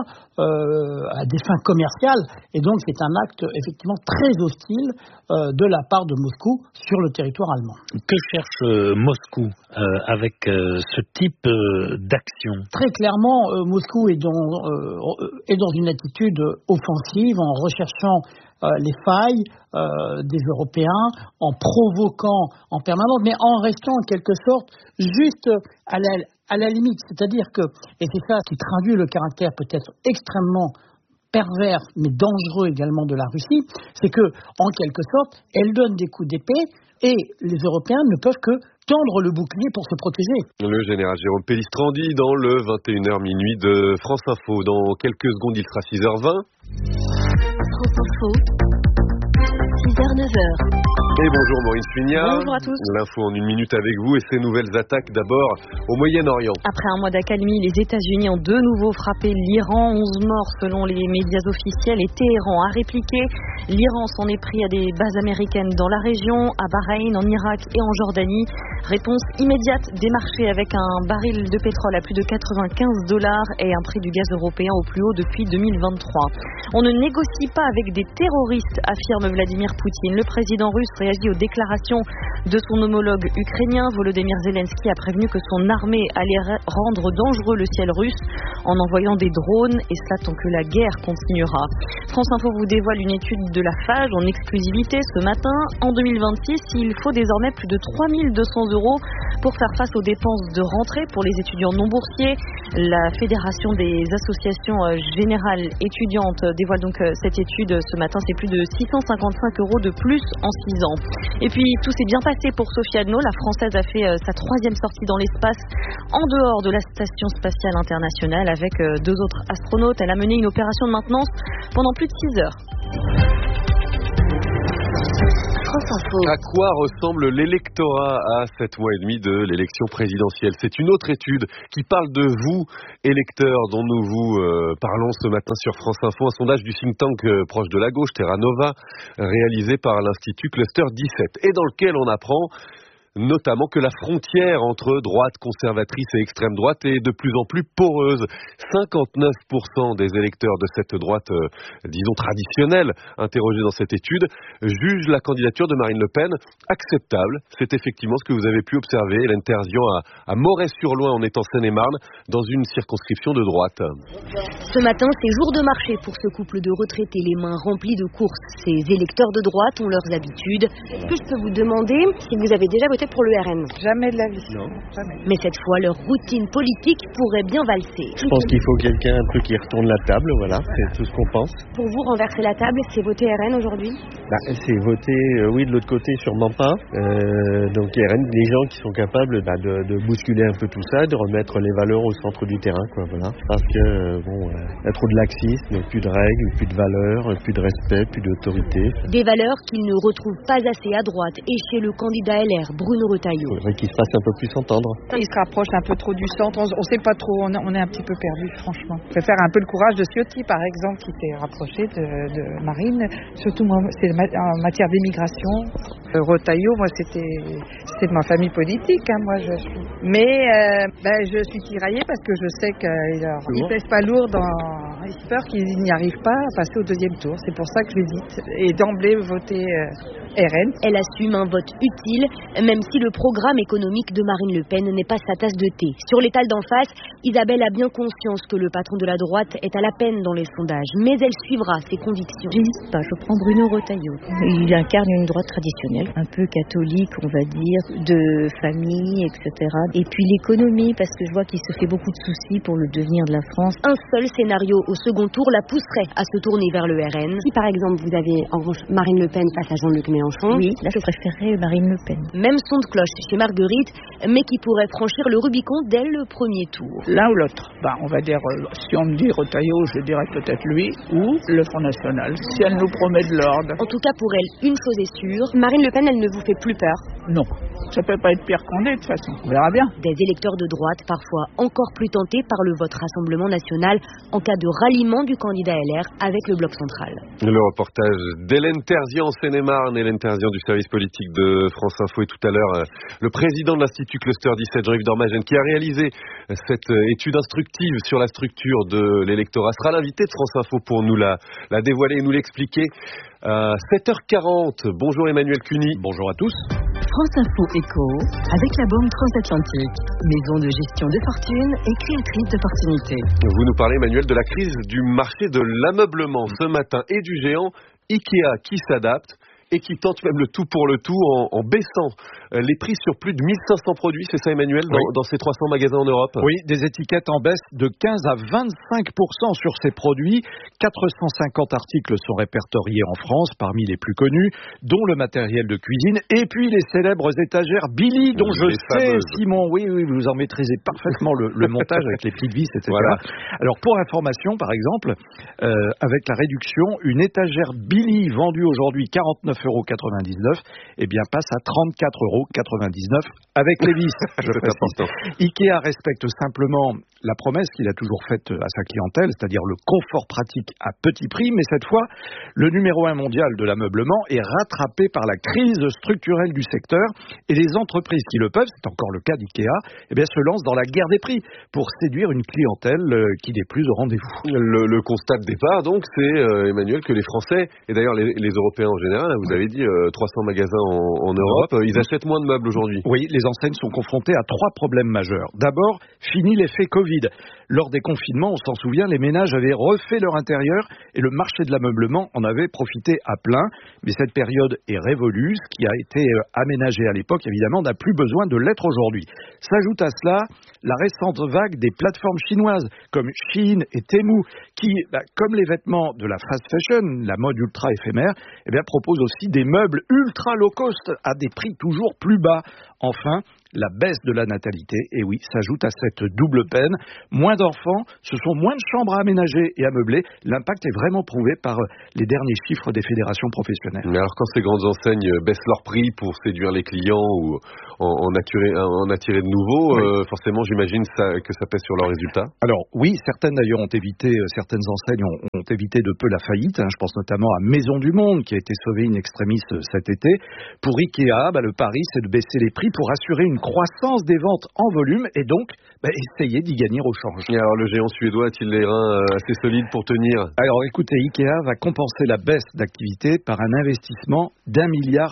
à des fins commerciales. Et donc c'est un acte effectivement très hostile de la part de Moscou sur le territoire allemand. Que cherche Moscou avec ce type d'action ? Très clairement, Moscou est dans une attitude offensive en recherchant les failles des Européens, en provoquant en permanence, mais en restant en quelque sorte juste à la limite. C'est-à-dire que, et c'est ça qui traduit le caractère peut-être extrêmement pervers, mais dangereux également de la Russie, c'est que, en quelque sorte, elle donne des coups d'épée et les Européens ne peuvent que tendre le bouclier pour se protéger. Le général Jérôme Pellistrandi dans le 21h minuit de France Info. Dans quelques secondes, il sera 6h20. France Info, 6h-9h. Et bonjour Maureen Suignard. Bonjour à tous. L'info en une minute avec vous et ces nouvelles attaques d'abord au Moyen-Orient. Après un mois d'accalmie, les États-Unis ont de nouveau frappé l'Iran. 11 morts selon les médias officiels et Téhéran a répliqué. L'Iran s'en est pris à des bases américaines dans la région, à Bahreïn, en Irak et en Jordanie. Réponse immédiate des marchés avec un baril de pétrole à plus de $95 et un prix du gaz européen au plus haut depuis 2023. On ne négocie pas avec des terroristes, affirme Vladimir Poutine. Le président russe réagit aux déclarations de son homologue ukrainien. Volodymyr Zelensky a prévenu que son armée allait rendre dangereux le ciel russe en envoyant des drones, et cela tant que la guerre continuera. France Info vous dévoile une étude de la FAGE en exclusivité ce matin. En 2026, il faut désormais plus de 3 200 € pour faire face aux dépenses de rentrée pour les étudiants non boursiers. La Fédération des associations générales étudiantes dévoile donc cette étude ce matin. C'est plus de 655 € de plus en 6 ans. Et puis tout s'est bien passé pour Sophie Adno. La Française a fait sa 3e sortie dans l'espace en dehors de la Station spatiale internationale avec 2 autres astronautes. Elle a mené une opération de maintenance pendant plus de 6 heures. À quoi ressemble l'électorat à 7 mois et demi de l'élection présidentielle? C'est une autre étude qui parle de vous, électeurs, dont nous vous parlons ce matin sur France Info. Un sondage du think tank proche de la gauche, Terra Nova, réalisé par l'Institut Cluster 17, et dans lequel on apprend notamment que la frontière entre droite conservatrice et extrême droite est de plus en plus poreuse. 59% des électeurs de cette droite, disons traditionnelle, interrogés dans cette étude, jugent la candidature de Marine Le Pen acceptable. C'est effectivement ce que vous avez pu observer, Hélène Terzian, à Moret-sur-Loing, en étant Seine-et-Marne, dans une circonscription de droite. Ce matin, c'est jour de marché pour ce couple de retraités, les mains remplies de courses. Ces électeurs de droite ont leurs habitudes. Est-ce que je peux vous demander si vous avez déjà voté pour le RN? Jamais de la vie. Non, jamais. Mais cette fois, leur routine politique pourrait bien valser. Je pense qu'il faut quelqu'un un peu qui retourne la table, voilà, c'est tout ce qu'on pense. Pour vous, renverser la table, c'est voter RN aujourd'hui? C'est voter, oui, de l'autre côté, sûrement pas. Donc RN, des gens qui sont capables de bousculer un peu tout ça, de remettre les valeurs au centre du terrain, quoi, voilà. Parce que, il y a trop de laxisme, plus de règles, plus de valeurs, plus de respect, plus d'autorité. Des valeurs qu'ils ne retrouvent pas assez à droite et chez le candidat LR, Bruno Retailleau. Il faudrait qu'il se fasse un peu plus entendre. Il se rapproche un peu trop du centre, on ne sait pas trop, on est un petit peu perdu, franchement. Je préfère un peu le courage de Ciotti, par exemple, qui s'est rapproché de Marine, surtout moi, c'est en matière d'immigration. Retailleau, moi, c'était de ma famille politique, hein, moi, je suis. Mais je suis tiraillée parce que je sais qu'il ne pèse pas lourd dans... J'ai peur qu'il n'y arrive pas à passer au 2e tour, c'est pour ça que j'hésite. Et d'emblée, voter RN. Elle assume un vote utile, même si le programme économique de Marine Le Pen n'est pas sa tasse de thé. Sur l'étal d'en face, Isabelle a bien conscience que le patron de la droite est à la peine dans les sondages, mais elle suivra ses convictions. J'hésite pas, je prends Bruno Retailleau. Il incarne une droite traditionnelle, un peu catholique, on va dire, de famille, etc. Et puis l'économie, parce que je vois qu'il se fait beaucoup de soucis pour le devenir de la France. Un seul scénario au second tour la pousserait à se tourner vers le RN. Si par exemple vous avez en revanche Marine Le Pen face à Jean-Luc Mélenchon, oui, là je préférerais Marine Le Pen. Même son de cloche chez Marguerite, mais qui pourrait franchir le Rubicon dès le premier tour. L'un ou l'autre. On va dire, si on me dit Retailleau, je dirais peut-être lui ou le Front National, si elle nous promet de l'ordre. En tout cas, pour elle, une chose est sûre, Marine Le Pen, elle ne vous fait plus peur? Non, ça peut pas être pire qu'on est de toute façon, on verra bien. Des électeurs de droite, parfois encore plus tentés par le vote Rassemblement National en cas de ralliement du candidat LR avec le bloc central. Le reportage d'Hélène Terzian en Seine-et-Marne, Hélène Terzian du service politique de France Info, et tout à l'heure le président de l'Institut Cluster 17, Jean-Yves Dormagène, qui a réalisé cette étude instructive sur la structure de l'électorat, sera l'invité de France Info pour nous la dévoiler et nous l'expliquer. 7h40, bonjour Emmanuel Cuny. Bonjour à tous. France Info Éco, avec la Banque Transatlantique, maison de gestion de fortune et créatrice d'opportunités. Vous nous parlez, Emmanuel, de la crise du marché de l'ameublement ce matin et du géant Ikea qui s'adapte et qui tente même le tout pour le tout en baissant les prix sur plus de 1500 produits, c'est ça Emmanuel, dans ces 300 magasins en Europe? Oui, des étiquettes en baisse de 15 à 25% sur ces produits. 450 articles sont répertoriés en France, parmi les plus connus, dont le matériel de cuisine, et puis les célèbres étagères Billy, dont je sais, Simon, oui, vous en maîtrisez parfaitement le montage avec les petites vis, etc. Voilà. Alors pour information, par exemple, avec la réduction, une étagère Billy vendue aujourd'hui 49 29,99 €, eh bien passe à 34,99 € avec les vis. Ikea respecte simplement la promesse qu'il a toujours faite à sa clientèle, c'est-à-dire le confort pratique à petit prix, mais cette fois, le numéro 1 mondial de l'ameublement est rattrapé par la crise structurelle du secteur et les entreprises qui le peuvent, c'est encore le cas d'Ikea, eh bien, se lancent dans la guerre des prix pour séduire une clientèle qui n'est plus au rendez-vous. Le constat de départ, donc, c'est, Emmanuel, que les Français, et d'ailleurs les Européens en général, vous avez dit 300 magasins en Europe, ils achètent moins de meubles aujourd'hui. Oui, les enseignes sont confrontées à 3 problèmes majeurs. D'abord, fini l'effet Covid. Lors des confinements, on s'en souvient, les ménages avaient refait leur intérieur et le marché de l'ameublement en avait profité à plein. Mais cette période est révolue. Ce qui a été aménagé à l'époque, évidemment, n'a plus besoin de l'être aujourd'hui. S'ajoute à cela la récente vague des plateformes chinoises comme Shein et Temu qui, comme les vêtements de la fast fashion, la mode ultra éphémère, eh bien, proposent aussi des meubles ultra low cost à des prix toujours plus bas. Enfin, la baisse de la natalité, et oui, s'ajoute à cette double peine. Moins d'enfants, ce sont moins de chambres à aménager et à meubler. L'impact est vraiment prouvé par les derniers chiffres des fédérations professionnelles. Mais alors quand ces grandes enseignes baissent leur prix pour séduire les clients ou en attirer de nouveaux, forcément j'imagine que ça pèse sur leurs résultats. Alors oui, certaines d'ailleurs certaines enseignes ont évité de peu la faillite. Je pense notamment à Maison du Monde qui a été sauvée in extremis cet été. Pour Ikea, le pari c'est de baisser les prix pour assurer une croissance des ventes en volume et donc essayer d'y gagner au change. Et alors le géant suédois a-t-il les reins assez solides pour tenir ? Alors écoutez, Ikea va compenser la baisse d'activité par un investissement d'1,2 milliard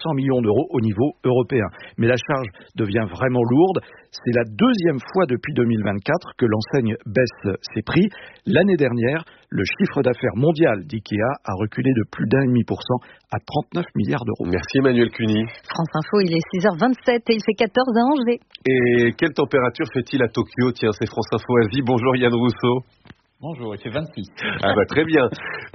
€ au niveau européen. Mais la charge devient vraiment lourde. C'est la deuxième fois depuis 2024 que l'enseigne baisse ses prix. L'année dernière, le chiffre d'affaires mondial d'Ikea a reculé de plus d'1,5% à 39 milliards €. Merci Emmanuel Cuny. France Info, il est 6h27 et il fait 14 à Angers. Et quelle température fait-il à Tokyo ? Tiens, c'est France Info Asie. Bonjour Yann Rousseau. Bonjour, il fait 26. Très bien.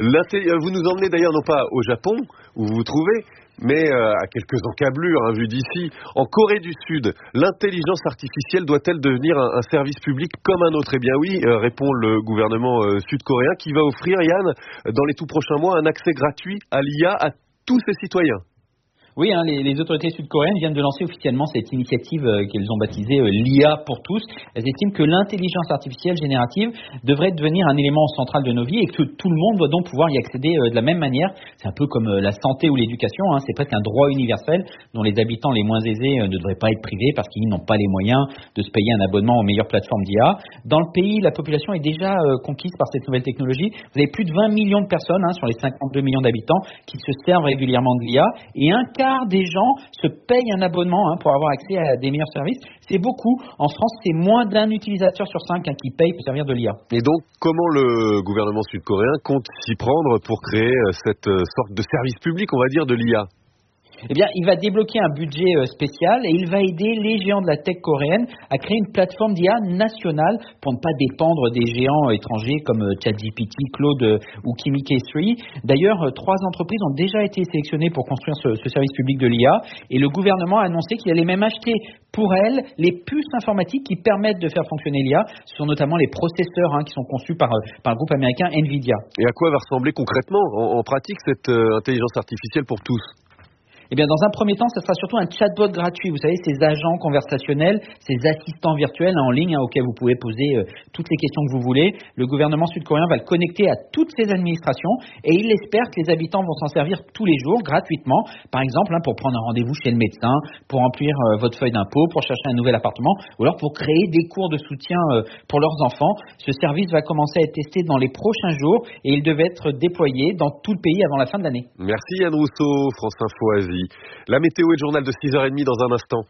Vous nous emmenez d'ailleurs non pas au Japon, où vous vous trouvez, mais à quelques encablures, vu d'ici. En Corée du Sud, l'intelligence artificielle doit-elle devenir un service public comme un autre ? Eh bien oui, répond le gouvernement sud-coréen qui va offrir, Yann, dans les tout prochains mois, un accès gratuit à l'IA à tous ses citoyens. Oui, les autorités sud-coréennes viennent de lancer officiellement cette initiative qu'elles ont baptisée l'IA pour tous. Elles estiment que l'intelligence artificielle générative devrait devenir un élément central de nos vies et que tout le monde doit donc pouvoir y accéder de la même manière. C'est un peu comme la santé ou l'éducation, c'est presque un droit universel dont les habitants les moins aisés ne devraient pas être privés parce qu'ils n'ont pas les moyens de se payer un abonnement aux meilleures plateformes d'IA. Dans le pays, la population est déjà conquise par cette nouvelle technologie. Vous avez plus de 20 millions de personnes sur les 52 millions d'habitants qui se servent régulièrement de l'IA et un quart des gens se payent un abonnement pour avoir accès à des meilleurs services. C'est beaucoup. En France, c'est moins d'1 utilisateur sur 5 qui paye pour servir de l'IA. Et donc, comment le gouvernement sud-coréen compte s'y prendre pour créer cette sorte de service public, on va dire, de l'IA ? Eh bien, il va débloquer un budget spécial et il va aider les géants de la tech coréenne à créer une plateforme d'IA nationale pour ne pas dépendre des géants étrangers comme ChatGPT, Claude ou Kimi K3. D'ailleurs, 3 entreprises ont déjà été sélectionnées pour construire ce service public de l'IA et le gouvernement a annoncé qu'il allait même acheter pour elles les puces informatiques qui permettent de faire fonctionner l'IA. Ce sont notamment les processeurs qui sont conçus par le groupe américain Nvidia. Et à quoi va ressembler concrètement, en pratique, cette intelligence artificielle pour tous ? Eh bien, dans un premier temps, ce sera surtout un chatbot gratuit. Vous savez, ces agents conversationnels, ces assistants virtuels en ligne auxquels vous pouvez poser toutes les questions que vous voulez. Le gouvernement sud-coréen va le connecter à toutes ces administrations et il espère que les habitants vont s'en servir tous les jours gratuitement. Par exemple, pour prendre un rendez-vous chez le médecin, pour remplir votre feuille d'impôt, pour chercher un nouvel appartement ou alors pour créer des cours de soutien pour leurs enfants. Ce service va commencer à être testé dans les prochains jours et il devait être déployé dans tout le pays avant la fin de l'année. Merci Yann Rousseau, France Info Asie. La météo et le journal de 6h30 dans un instant.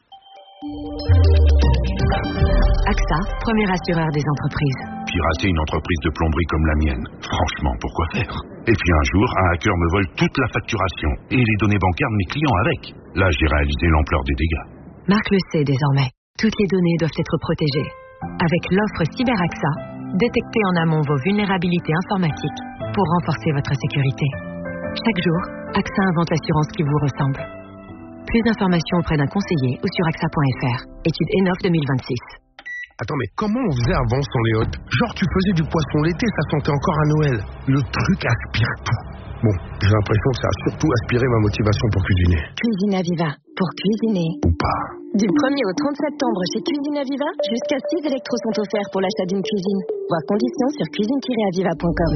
AXA, premier assureur des entreprises. Pirater une entreprise de plomberie comme la mienne, franchement, pourquoi faire ? Et puis un jour, un hacker me vole toute la facturation et les données bancaires de mes clients avec. Là, j'ai réalisé l'ampleur des dégâts. Marc le sait désormais. Toutes les données doivent être protégées. Avec l'offre CyberAXA, détectez en amont vos vulnérabilités informatiques pour renforcer votre sécurité. Chaque jour, AXA invente l'assurance qui vous ressemble. Plus d'informations auprès d'un conseiller ou sur AXA.fr. Étude ENOF 2026. Attends, mais comment on faisait avant sans les hôtes ? Genre, tu faisais du poisson l'été, ça sentait encore à Noël. Le truc aspire tout. Bon, j'ai l'impression que ça a surtout aspiré ma motivation pour cuisiner. Cuisine Aviva, pour cuisiner. Ou pas. Du 1er au 30 septembre chez Cuisine Aviva, jusqu'à 6 électros sont offerts pour l'achat d'une cuisine. Voir conditions sur cuisine-aviva.com.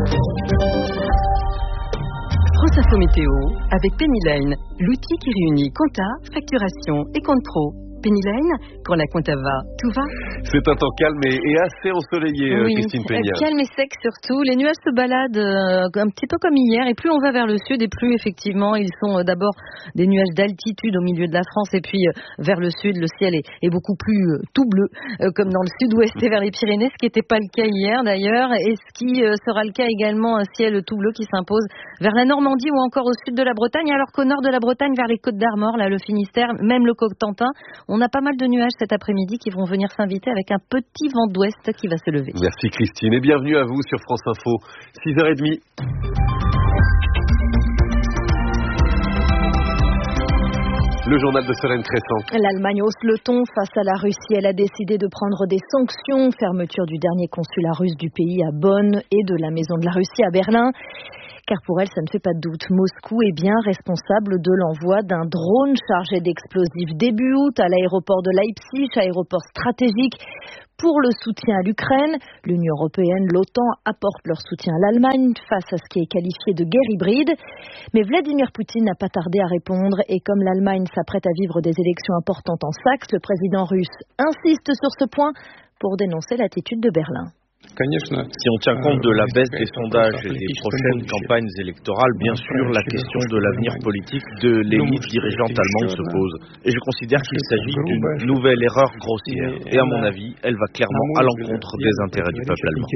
France Info Météo avec Penny Lane, l'outil qui réunit compta, facturation et compte pro. Penny Lane, quand la compta va, tout va. C'est un temps calme et assez ensoleillé, oui, Christine Péniard. Calme et sec surtout. Les nuages se baladent un petit peu comme hier. Et plus on va vers le sud, et plus effectivement, ils sont d'abord des nuages d'altitude au milieu de la France. Et puis vers le sud, le ciel est beaucoup plus tout bleu, comme dans le sud-ouest et vers les Pyrénées, ce qui n'était pas le cas hier d'ailleurs. Et ce qui sera le cas également, un ciel tout bleu qui s'impose vers la Normandie ou encore au sud de la Bretagne. Alors qu'au nord de la Bretagne, vers les Côtes d'Armor, là, le Finistère, même le Cotentin, on a pas mal de nuages cet après-midi qui vont venir s'inviter avec un petit vent d'ouest qui va se lever. Merci Christine et bienvenue à vous sur France Info, 6h30. Le journal de Solène Crescent. L'Allemagne hausse le ton face à la Russie. Elle a décidé de prendre des sanctions. Fermeture du dernier consulat russe du pays à Bonn et de la maison de la Russie à Berlin. Car pour elle, ça ne fait pas de doute. Moscou est bien responsable de l'envoi d'un drone chargé d'explosifs début août à l'aéroport de Leipzig, aéroport stratégique pour le soutien à l'Ukraine. L'Union européenne, l'OTAN apportent leur soutien à l'Allemagne face à ce qui est qualifié de guerre hybride. Mais Vladimir Poutine n'a pas tardé à répondre et comme l'Allemagne s'apprête à vivre des élections importantes en Saxe, le président russe insiste sur ce point pour dénoncer l'attitude de Berlin. Si on tient compte de la baisse des sondages et des prochaines campagnes électorales, bien sûr, la question de l'avenir politique de l'élite dirigeante allemande se pose. Et je considère qu'il s'agit d'une nouvelle erreur grossière. Et à mon avis, elle va clairement à l'encontre des intérêts du peuple allemand.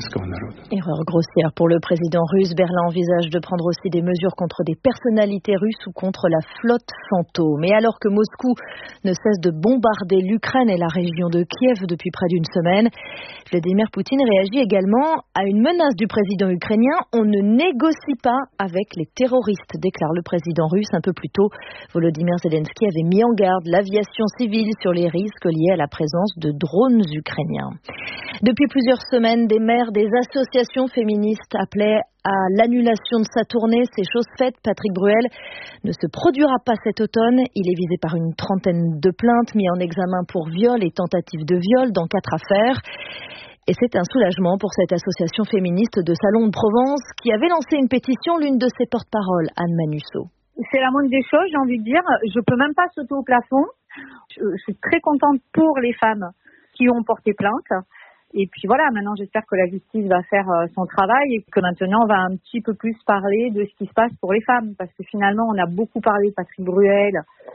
Erreur grossière pour le président russe. Berlin envisage de prendre aussi des mesures contre des personnalités russes ou contre la flotte fantôme. Et alors que Moscou ne cesse de bombarder l'Ukraine et la région de Kiev depuis près d'une semaine, Vladimir Poutine réagit également à une menace du président ukrainien. On ne négocie pas avec les terroristes, déclare le président russe un peu plus tôt. Volodymyr Zelensky avait mis en garde l'aviation civile sur les risques liés à la présence de drones ukrainiens. Depuis plusieurs semaines, des maires des associations féministes appelaient à l'annulation de sa tournée. C'est chose faite. Patrick Bruel ne se produira pas cet automne. Il est visé par une trentaine de plaintes, mis en examen pour viol et tentative de viol dans 4 affaires. Et c'est un soulagement pour cette association féministe de Salon de Provence qui avait lancé une pétition, l'une de ses porte-paroles, Anne Manusseau. C'est la moindre des choses, j'ai envie de dire. Je peux même pas sauter au plafond. Je suis très contente pour les femmes qui ont porté plainte. Et puis voilà, maintenant j'espère que la justice va faire son travail et que maintenant on va un petit peu plus parler de ce qui se passe pour les femmes. Parce que finalement on a beaucoup parlé de Patrick Bruel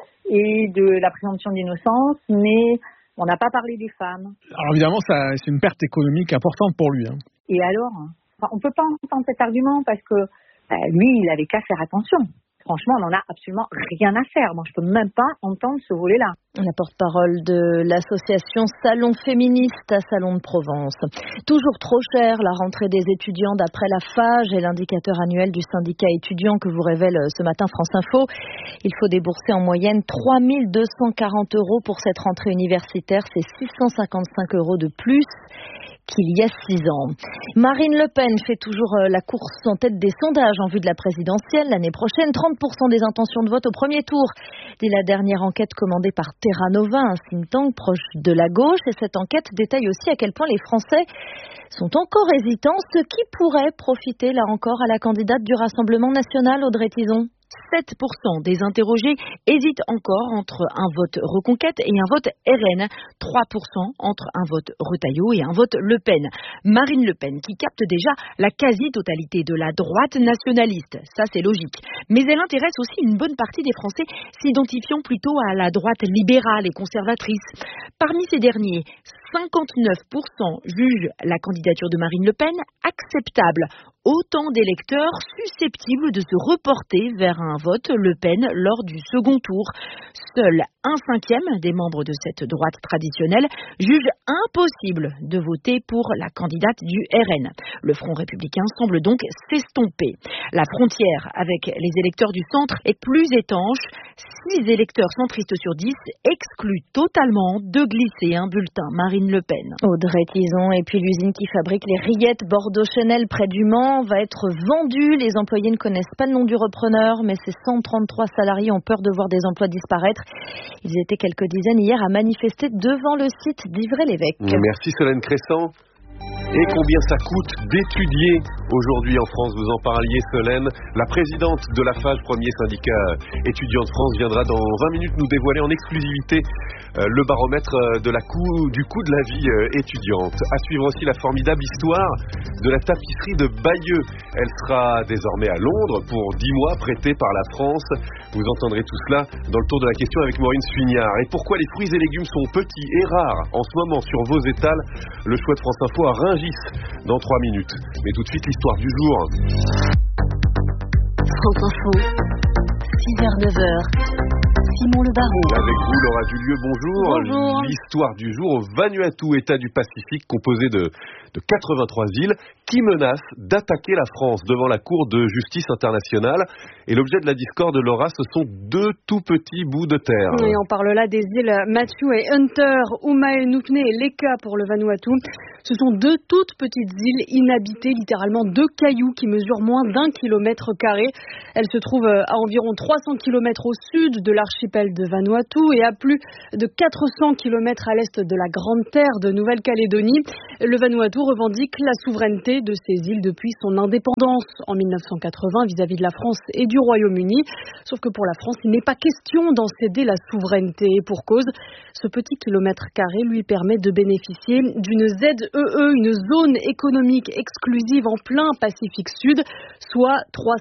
et de la présomption d'innocence, mais on n'a pas parlé des femmes. Alors évidemment, c'est une perte économique importante pour lui. Et alors, on ne peut pas entendre cet argument parce que lui, il avait qu'à faire attention. Franchement, on n'en a absolument rien à faire. Moi, je peux même pas entendre ce volet-là. La porte-parole de l'association Salon Féministe à Salon de Provence. Toujours trop cher, la rentrée des étudiants d'après la FAGE et l'indicateur annuel du syndicat étudiant que vous révèle ce matin France Info. Il faut débourser en moyenne 3 240 € pour cette rentrée universitaire. C'est 655 € de plus qu'il y a 6 ans. Marine Le Pen fait toujours la course en tête des sondages en vue de la présidentielle. L'année prochaine, 30% des intentions de vote au premier tour, dit la dernière enquête commandée par Terra Nova, un think tank proche de la gauche. Et cette enquête détaille aussi à quel point les Français sont encore hésitants, ce qui pourrait profiter là encore à la candidate du Rassemblement national, Audrey Tizon. 7% des interrogés hésitent encore entre un vote Reconquête et un vote RN. 3% entre un vote Retailleau et un vote Le Pen. Marine Le Pen qui capte déjà la quasi-totalité de la droite nationaliste. Ça, c'est logique. Mais elle intéresse aussi une bonne partie des Français s'identifiant plutôt à la droite libérale et conservatrice. Parmi ces derniers, 59% jugent la candidature de Marine Le Pen acceptable. Autant d'électeurs susceptibles de se reporter vers un vote Le Pen lors du second tour. Seul 1/5 des membres de cette droite traditionnelle jugent impossible de voter pour la candidate du RN. Le Front républicain semble donc s'estomper. La frontière avec les électeurs du centre est plus étanche. 6 électeurs centristes sur 10 excluent totalement de glisser un bulletin Marine Le Pen. Audrey Tizon et puis l'usine qui fabrique les rillettes Bordeaux Chanel près du Mans l'établissement va être vendu. Les employés ne connaissent pas le nom du repreneur, mais ces 133 salariés ont peur de voir des emplois disparaître. Ils étaient quelques dizaines hier à manifester devant le site d'Ivray-l'Évêque. Merci Solène Crescent. Et combien ça coûte d'étudier aujourd'hui en France? Vous en parliez, Solène. La présidente de la FAGE, premier syndicat étudiant de France, viendra dans 20 minutes nous dévoiler en exclusivité le baromètre du coût de la vie étudiante. À suivre aussi la formidable histoire de la tapisserie de Bayeux. Elle sera désormais à Londres pour 10 mois, prêtée par la France. Vous entendrez tout cela dans le tour de la question avec Maureen Suignard. Et pourquoi les fruits et légumes sont petits et rares en ce moment sur vos étals? Le choix de France Info à Rungis dans 3 minutes. Mais tout de suite, l'histoire du jour. France Info, 6h-9h. Simon Le Baron. Avec vous, Laura Dulieu, bonjour. Bonjour. L'histoire du jour au Vanuatu, État du Pacifique, composé de 83 îles, qui menacent d'attaquer la France devant la Cour de justice internationale. Et l'objet de la discorde, Laura, ce sont 2 tout petits bouts de terre. Oui, on parle là des îles Matthew et Hunter, Umaenukne et Leka pour le Vanuatu. Ce sont 2 toutes petites îles inhabitées, littéralement 2 cailloux qui mesurent moins d'1 kilomètre carré. Elles se trouvent à environ 300 km au sud de l'archipel de Vanuatu et à plus de 400 km à l'est de la Grande Terre de Nouvelle-Calédonie. Le Vanuatu revendique la souveraineté de ces îles depuis son indépendance en 1980 vis-à-vis de la France et du Royaume-Uni. Sauf que pour la France, il n'est pas question d'en céder la souveraineté. Et pour cause, ce petit kilomètre carré lui permet de bénéficier d'une ZEE, une zone économique exclusive en plein Pacifique Sud, soit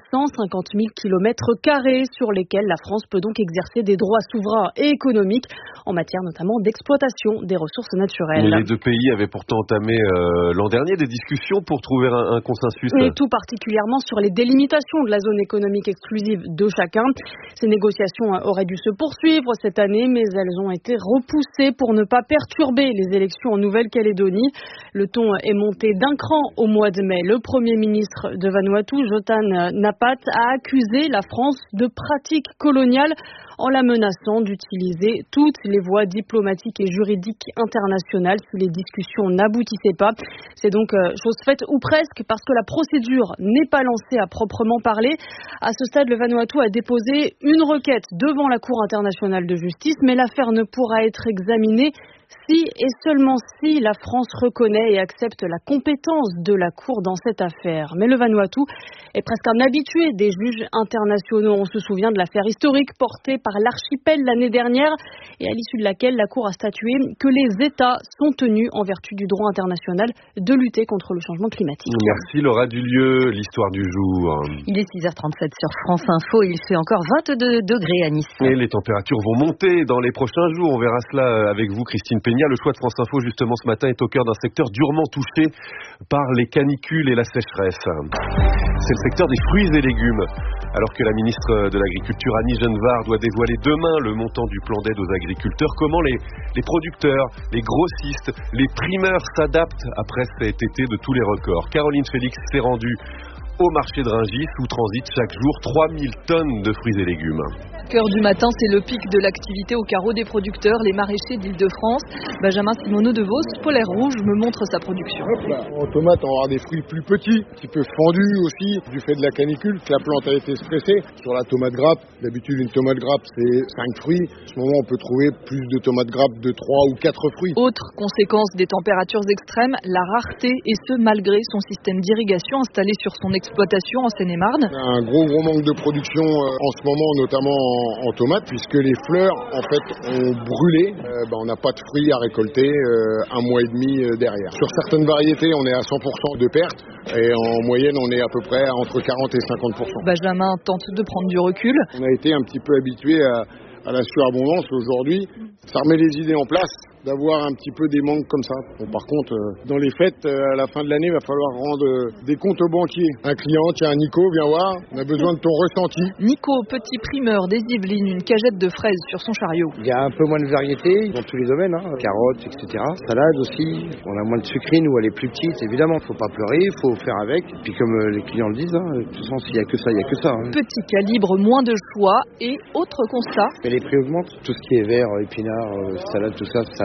350 000 km carrés sur lesquels la France peut donc exercer des droits souverains et économiques en matière notamment d'exploitation des ressources naturelles. Mais les 2 pays avaient pourtant entamé l'an dernier des discussions pour trouver un consensus. Et tout particulièrement sur les délimitations de la zone économique exclusive de chacun. Ces négociations auraient dû se poursuivre cette année, mais elles ont été repoussées pour ne pas perturber les élections en Nouvelle-Calédonie. Le ton est monté d'un cran au mois de mai. Le Premier ministre de Vanuatu, Jotan Napat, a accusé la France de pratiques coloniales en la menaçant d'utiliser toutes les voies diplomatiques et juridiques internationales si les discussions n'aboutissaient pas. C'est donc chose faite ou presque parce que la procédure n'est pas lancée à proprement parler. À ce stade, le Vanuatu a déposé une requête devant la Cour internationale de justice, mais l'affaire ne pourra être examinée si et seulement si la France reconnaît et accepte la compétence de la Cour dans cette affaire. Mais le Vanuatu est presque un habitué des juges internationaux. On se souvient de l'affaire historique portée par l'archipel l'année dernière et à l'issue de laquelle la Cour a statué que les États sont tenus, en vertu du droit international, de lutter contre le changement climatique. Merci Laura Dulieu, l'histoire du jour. Il est 6h37 sur France Info et il fait encore 22 degrés à Nice. Et les températures vont monter dans les prochains jours. On verra cela avec vous, Christine Peña. Le choix de France Info, justement, ce matin, est au cœur d'un secteur durement touché par les canicules et la sécheresse. C'est le secteur des fruits et légumes. Alors que la ministre de l'Agriculture, Annie Genevard, doit dévoiler demain le montant du plan d'aide aux agriculteurs, comment les producteurs, les grossistes, les primeurs s'adaptent après cet été de tous les records? Caroline Félix s'est rendue au marché de Rungis où transitent chaque jour 3000 tonnes de fruits et légumes. Cœur du matin, c'est le pic de l'activité au carreau des producteurs, les maraîchers d'Île-de-France. Benjamin Simoneau de Vos, Polaire Rouge, me montre sa production. En tomate, on va avoir des fruits plus petits, un petit peu fendus aussi, du fait de la canicule, que la plante a été stressée. Sur la tomate grappe, d'habitude une tomate grappe c'est 5 fruits. En ce moment, on peut trouver plus de tomates grappes de 3 ou 4 fruits. Autre conséquence des températures extrêmes, la rareté, et ce malgré son système d'irrigation installé sur son exploitation en Seine-et-Marne. Un gros manque de production en ce moment, notamment en tomates, puisque les fleurs en fait ont brûlé. On n'a pas de fruits à récolter un mois et demi derrière. Sur certaines variétés, on est à 100% de perte et en moyenne, on est à peu près entre 40 et 50%. Benjamin tente de prendre du recul. On a été un petit peu habitué à la surabondance aujourd'hui. Ça remet les idées en place d'avoir un petit peu des manques comme ça. Bon, par contre, dans les fêtes, à la fin de l'année, il va falloir rendre des comptes aux banquiers. Un client, tiens, Nico, viens voir, on a besoin de ton ressenti. Nico, petit primeur des Yvelines, une cagette de fraises sur son chariot. Il y a un peu moins de variété dans tous les domaines, carottes, etc. Salade aussi, on a moins de sucrine ou elle est plus petite, évidemment. Il ne faut pas pleurer, il faut faire avec. Et puis comme les clients le disent, de toute façon, s'il n'y a que ça, il n'y a que ça. Petit calibre, moins de choix et autre constat. Et les prix augmentent. Tout ce qui est vert, épinards, salade, tout ça, ça a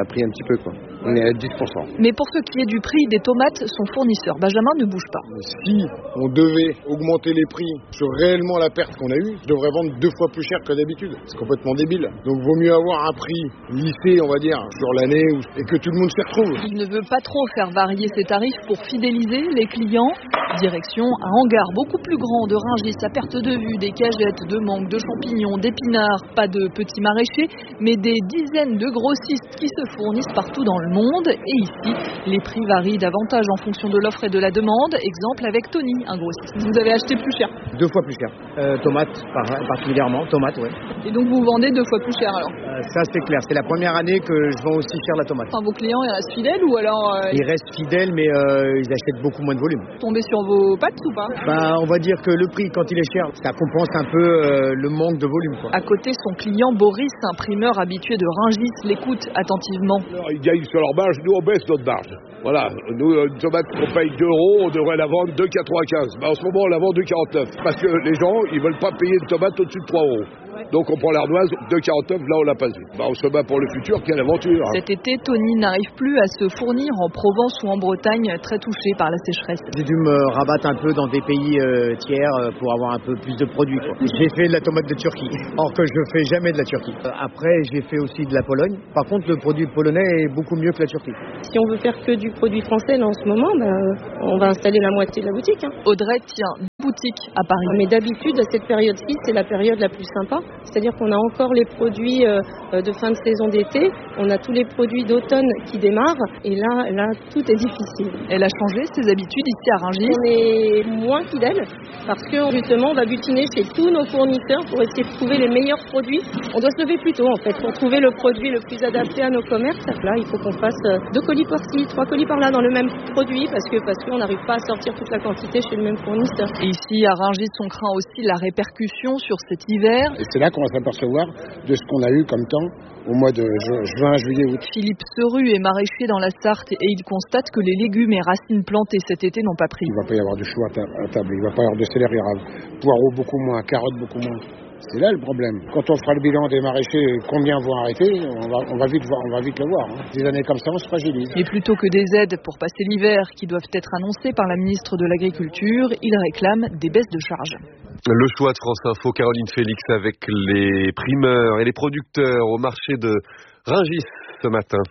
pris un petit peu, quoi. On est à 10%. Mais pour ce qui est du prix des tomates, son fournisseur Benjamin ne bouge pas. Si on devait augmenter les prix sur réellement la perte qu'on a eue, je devrais vendre 2 fois plus cher que d'habitude. C'est complètement débile. Donc vaut mieux avoir un prix lissé, on va dire, sur l'année et que tout le monde s'y retrouve. Il ne veut pas trop faire varier ses tarifs pour fidéliser les clients. Direction un hangar beaucoup plus grand de Rungis à perte de vue, des cagettes, de mangue, de champignons, d'épinards, pas de petits maraîchers, mais des dizaines de grossistes qui se fournissent partout dans le monde. Et ici, les prix varient davantage en fonction de l'offre et de la demande. Exemple avec Tony, un grossiste. Vous avez acheté plus cher? 2 fois plus cher. Tomates, particulièrement. Tomates, ouais. Et donc vous vendez 2 fois plus cher alors? Ça c'est clair. C'est la première année que je vends aussi cher la tomate. Enfin, vos clients, ils restent fidèles ou alors Ils restent fidèles, mais ils achètent beaucoup moins de volume. Tombez sur vos pattes ou pas? On va dire que le prix, quand il est cher, ça compense un peu le manque de volume, quoi. À côté, son client Boris, imprimeur habitué de Rungis, l'écoute attentivement. Alors, ils gagnent sur leur marge, nous on baisse notre marge. Voilà, nous, une tomate qu'on paye 2 €, on devrait la vendre 2,95. En ce moment, on la vend 2,49. Parce que les gens, ils veulent pas payer une tomate au-dessus de 3 €. Donc on prend l'ardoise, 2,49, là on l'a pas vu. On se bat pour le futur, quelle aventure. Cet été, Tony n'arrive plus à se fournir en Provence ou en Bretagne, très touché par la sécheresse. J'ai dû me rabattre un peu dans des pays tiers pour avoir un peu plus de produits, quoi. J'ai fait de la tomate de Turquie, or que je ne fais jamais de la Turquie. Après, j'ai fait aussi de la Pologne. Par contre, le produit polonais est beaucoup mieux que la Turquie. Si on veut faire que du produit français là, en ce moment, on va installer la moitié de la boutique. Audrey tient une boutique à Paris. Mais d'habitude, à cette période-ci, c'est la période la plus sympa. C'est-à-dire qu'on a encore les produits de fin de saison d'été, on a tous les produits d'automne qui démarrent, et là, tout est difficile. Elle a changé ses habitudes ici à Rungis. On est moins fidèles, parce que justement, on va butiner chez tous nos fournisseurs pour essayer de trouver les meilleurs produits. On doit se lever plus tôt, en fait, pour trouver le produit le plus adapté à nos commerces. Là, il faut qu'on fasse 2 colis par-ci, 3 colis par-là dans le même produit, parce qu'on n'arrive pas à sortir toute la quantité chez le même fournisseur. Et ici, à Rungis, on craint aussi la répercussion sur cet hiver. Et c'est là qu'on va s'apercevoir de ce qu'on a eu comme temps au mois de juin, juillet, août. Philippe Seru est maraîcher dans la Sarthe et il constate que les légumes et racines plantées cet été n'ont pas pris. Il ne va pas y avoir de choux à table, il ne va pas y avoir de céleri rave, poireaux beaucoup moins, carottes beaucoup moins. C'est là le problème. Quand on fera le bilan des maraîchers, combien vont arrêter, on va vite le voir. Des années comme ça, on se fragilise. Et plutôt que des aides pour passer l'hiver qui doivent être annoncées par la ministre de l'Agriculture, il réclame des baisses de charges. Le choix de France Info, Caroline Félix, avec les primeurs et les producteurs au marché de Rungis ce matin.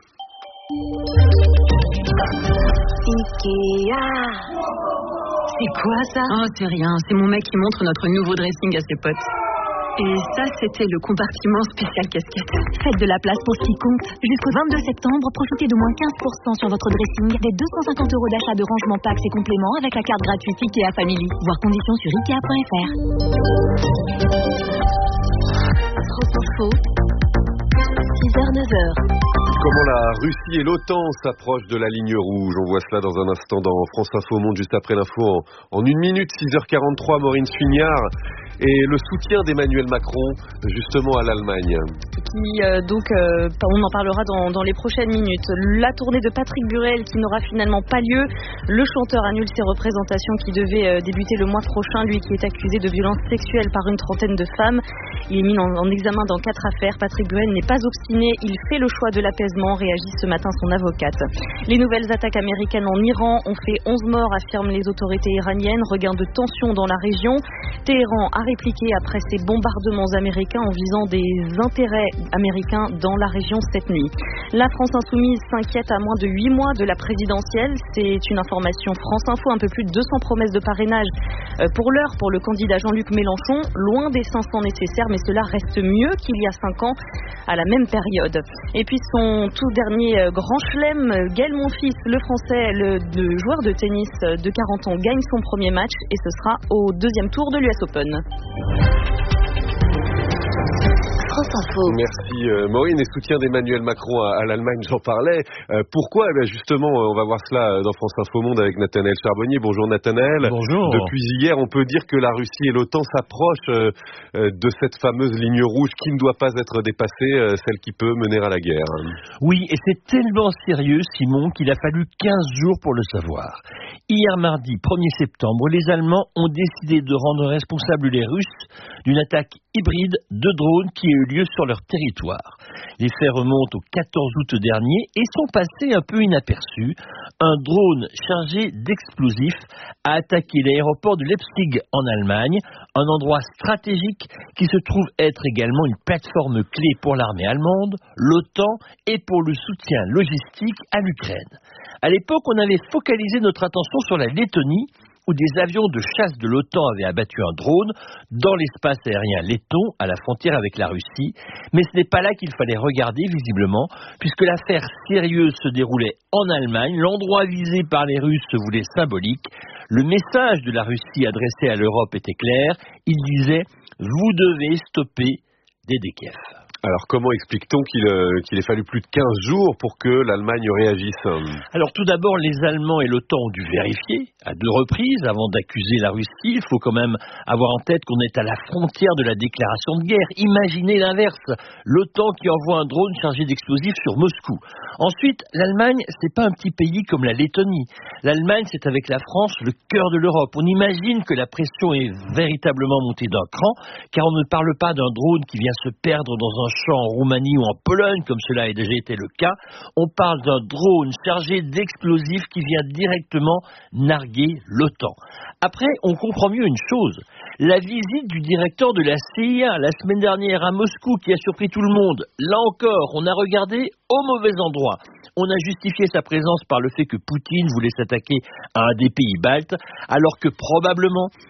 Ikea. C'est quoi ça? Oh, c'est rien. C'est mon mec qui montre notre nouveau dressing à ses potes. Et ça, c'était le compartiment spécial casquette. Faites de la place pour ce qui compte. Jusqu'au 22 septembre, profitez de moins 15% sur votre dressing, des 250 € d'achat de rangement packs et compléments avec la carte gratuite Ikea Family. Voir conditions sur Ikea.fr. France Info, 6h-9h. Comment la Russie et l'OTAN s'approchent de la ligne rouge. On voit cela dans un instant dans France Info Monde, juste après l'info en 1 minute, 6h43, Maureen Suignard. Et le soutien d'Emmanuel Macron, justement, à l'Allemagne. On en parlera dans les prochaines minutes. La tournée de Patrick Bruel qui n'aura finalement pas lieu. Le chanteur annule ses représentations qui devaient débuter le mois prochain. Lui qui est accusé de violences sexuelles par une trentaine de femmes. Il est mis en examen dans 4 affaires. Patrick Bruel n'est pas obstiné. Il fait le choix de l'apaisement, réagit ce matin son avocate. Les nouvelles attaques américaines en Iran ont fait 11 morts, affirment les autorités iraniennes. Regain de tension dans la région. Téhéran a répliqué après ces bombardements américains en visant des intérêts américains dans la région cette nuit. La France Insoumise s'inquiète à moins de 8 mois de la présidentielle. C'est une information France Info. Un peu plus de 200 promesses de parrainage pour l'heure pour le candidat Jean-Luc Mélenchon. Loin des 500 nécessaires, mais cela reste mieux qu'il y a 5 ans à la même période. Et puis son tout dernier grand chelem, Gaël Monfils, le français, le joueur de tennis de 40 ans, gagne son premier match et ce sera au 2e tour de l'US Open. France Info. Merci Maureen. Et soutien d'Emmanuel Macron à l'Allemagne, j'en parlais. Pourquoi? Justement, on va voir cela dans France Info Monde avec Nathanaël Charbonnier. Bonjour Nathanaël. Bonjour. Depuis hier, on peut dire que la Russie et l'OTAN s'approchent de cette fameuse ligne rouge qui ne doit pas être dépassée, celle qui peut mener à la guerre. Oui, et c'est tellement sérieux, Simon, qu'il a fallu 15 jours pour le savoir. Hier mardi 1er septembre, les Allemands ont décidé de rendre responsables les Russes d'une attaque hybride de drones qui a eu lieu sur leur territoire. Les faits remontent au 14 août dernier et sont passés un peu inaperçus. Un drone chargé d'explosifs a attaqué l'aéroport de Leipzig en Allemagne, un endroit stratégique qui se trouve être également une plateforme clé pour l'armée allemande, l'OTAN et pour le soutien logistique à l'Ukraine. À l'époque, on avait focalisé notre attention sur la Lettonie, où des avions de chasse de l'OTAN avaient abattu un drone dans l'espace aérien letton à la frontière avec la Russie. Mais ce n'est pas là qu'il fallait regarder, visiblement, puisque l'affaire sérieuse se déroulait en Allemagne. L'endroit visé par les Russes se voulait symbolique. Le message de la Russie adressé à l'Europe était clair. Il disait « Vous devez stopper d'aider Kiev ». Alors comment explique-t-on qu'il ait fallu plus de 15 jours pour que l'Allemagne réagisse? Alors tout d'abord, les Allemands et l'OTAN ont dû vérifier à 2 reprises avant d'accuser la Russie. Il faut quand même avoir en tête qu'on est à la frontière de la déclaration de guerre. Imaginez l'inverse, l'OTAN qui envoie un drone chargé d'explosifs sur Moscou. Ensuite, l'Allemagne, c'est pas un petit pays comme la Lettonie. L'Allemagne, c'est avec la France le cœur de l'Europe. On imagine que la pression est véritablement montée d'un cran, car on ne parle pas d'un drone qui vient se perdre dans un champ en Roumanie ou en Pologne, comme cela a déjà été le cas. On parle d'un drone chargé d'explosifs qui vient directement narguer l'OTAN. Après, on comprend mieux une chose. La visite du directeur de la CIA la semaine dernière à Moscou qui a surpris tout le monde. Là encore, on a regardé au mauvais endroit. On a justifié sa présence par le fait que Poutine voulait s'attaquer à un des pays baltes, alors que probablement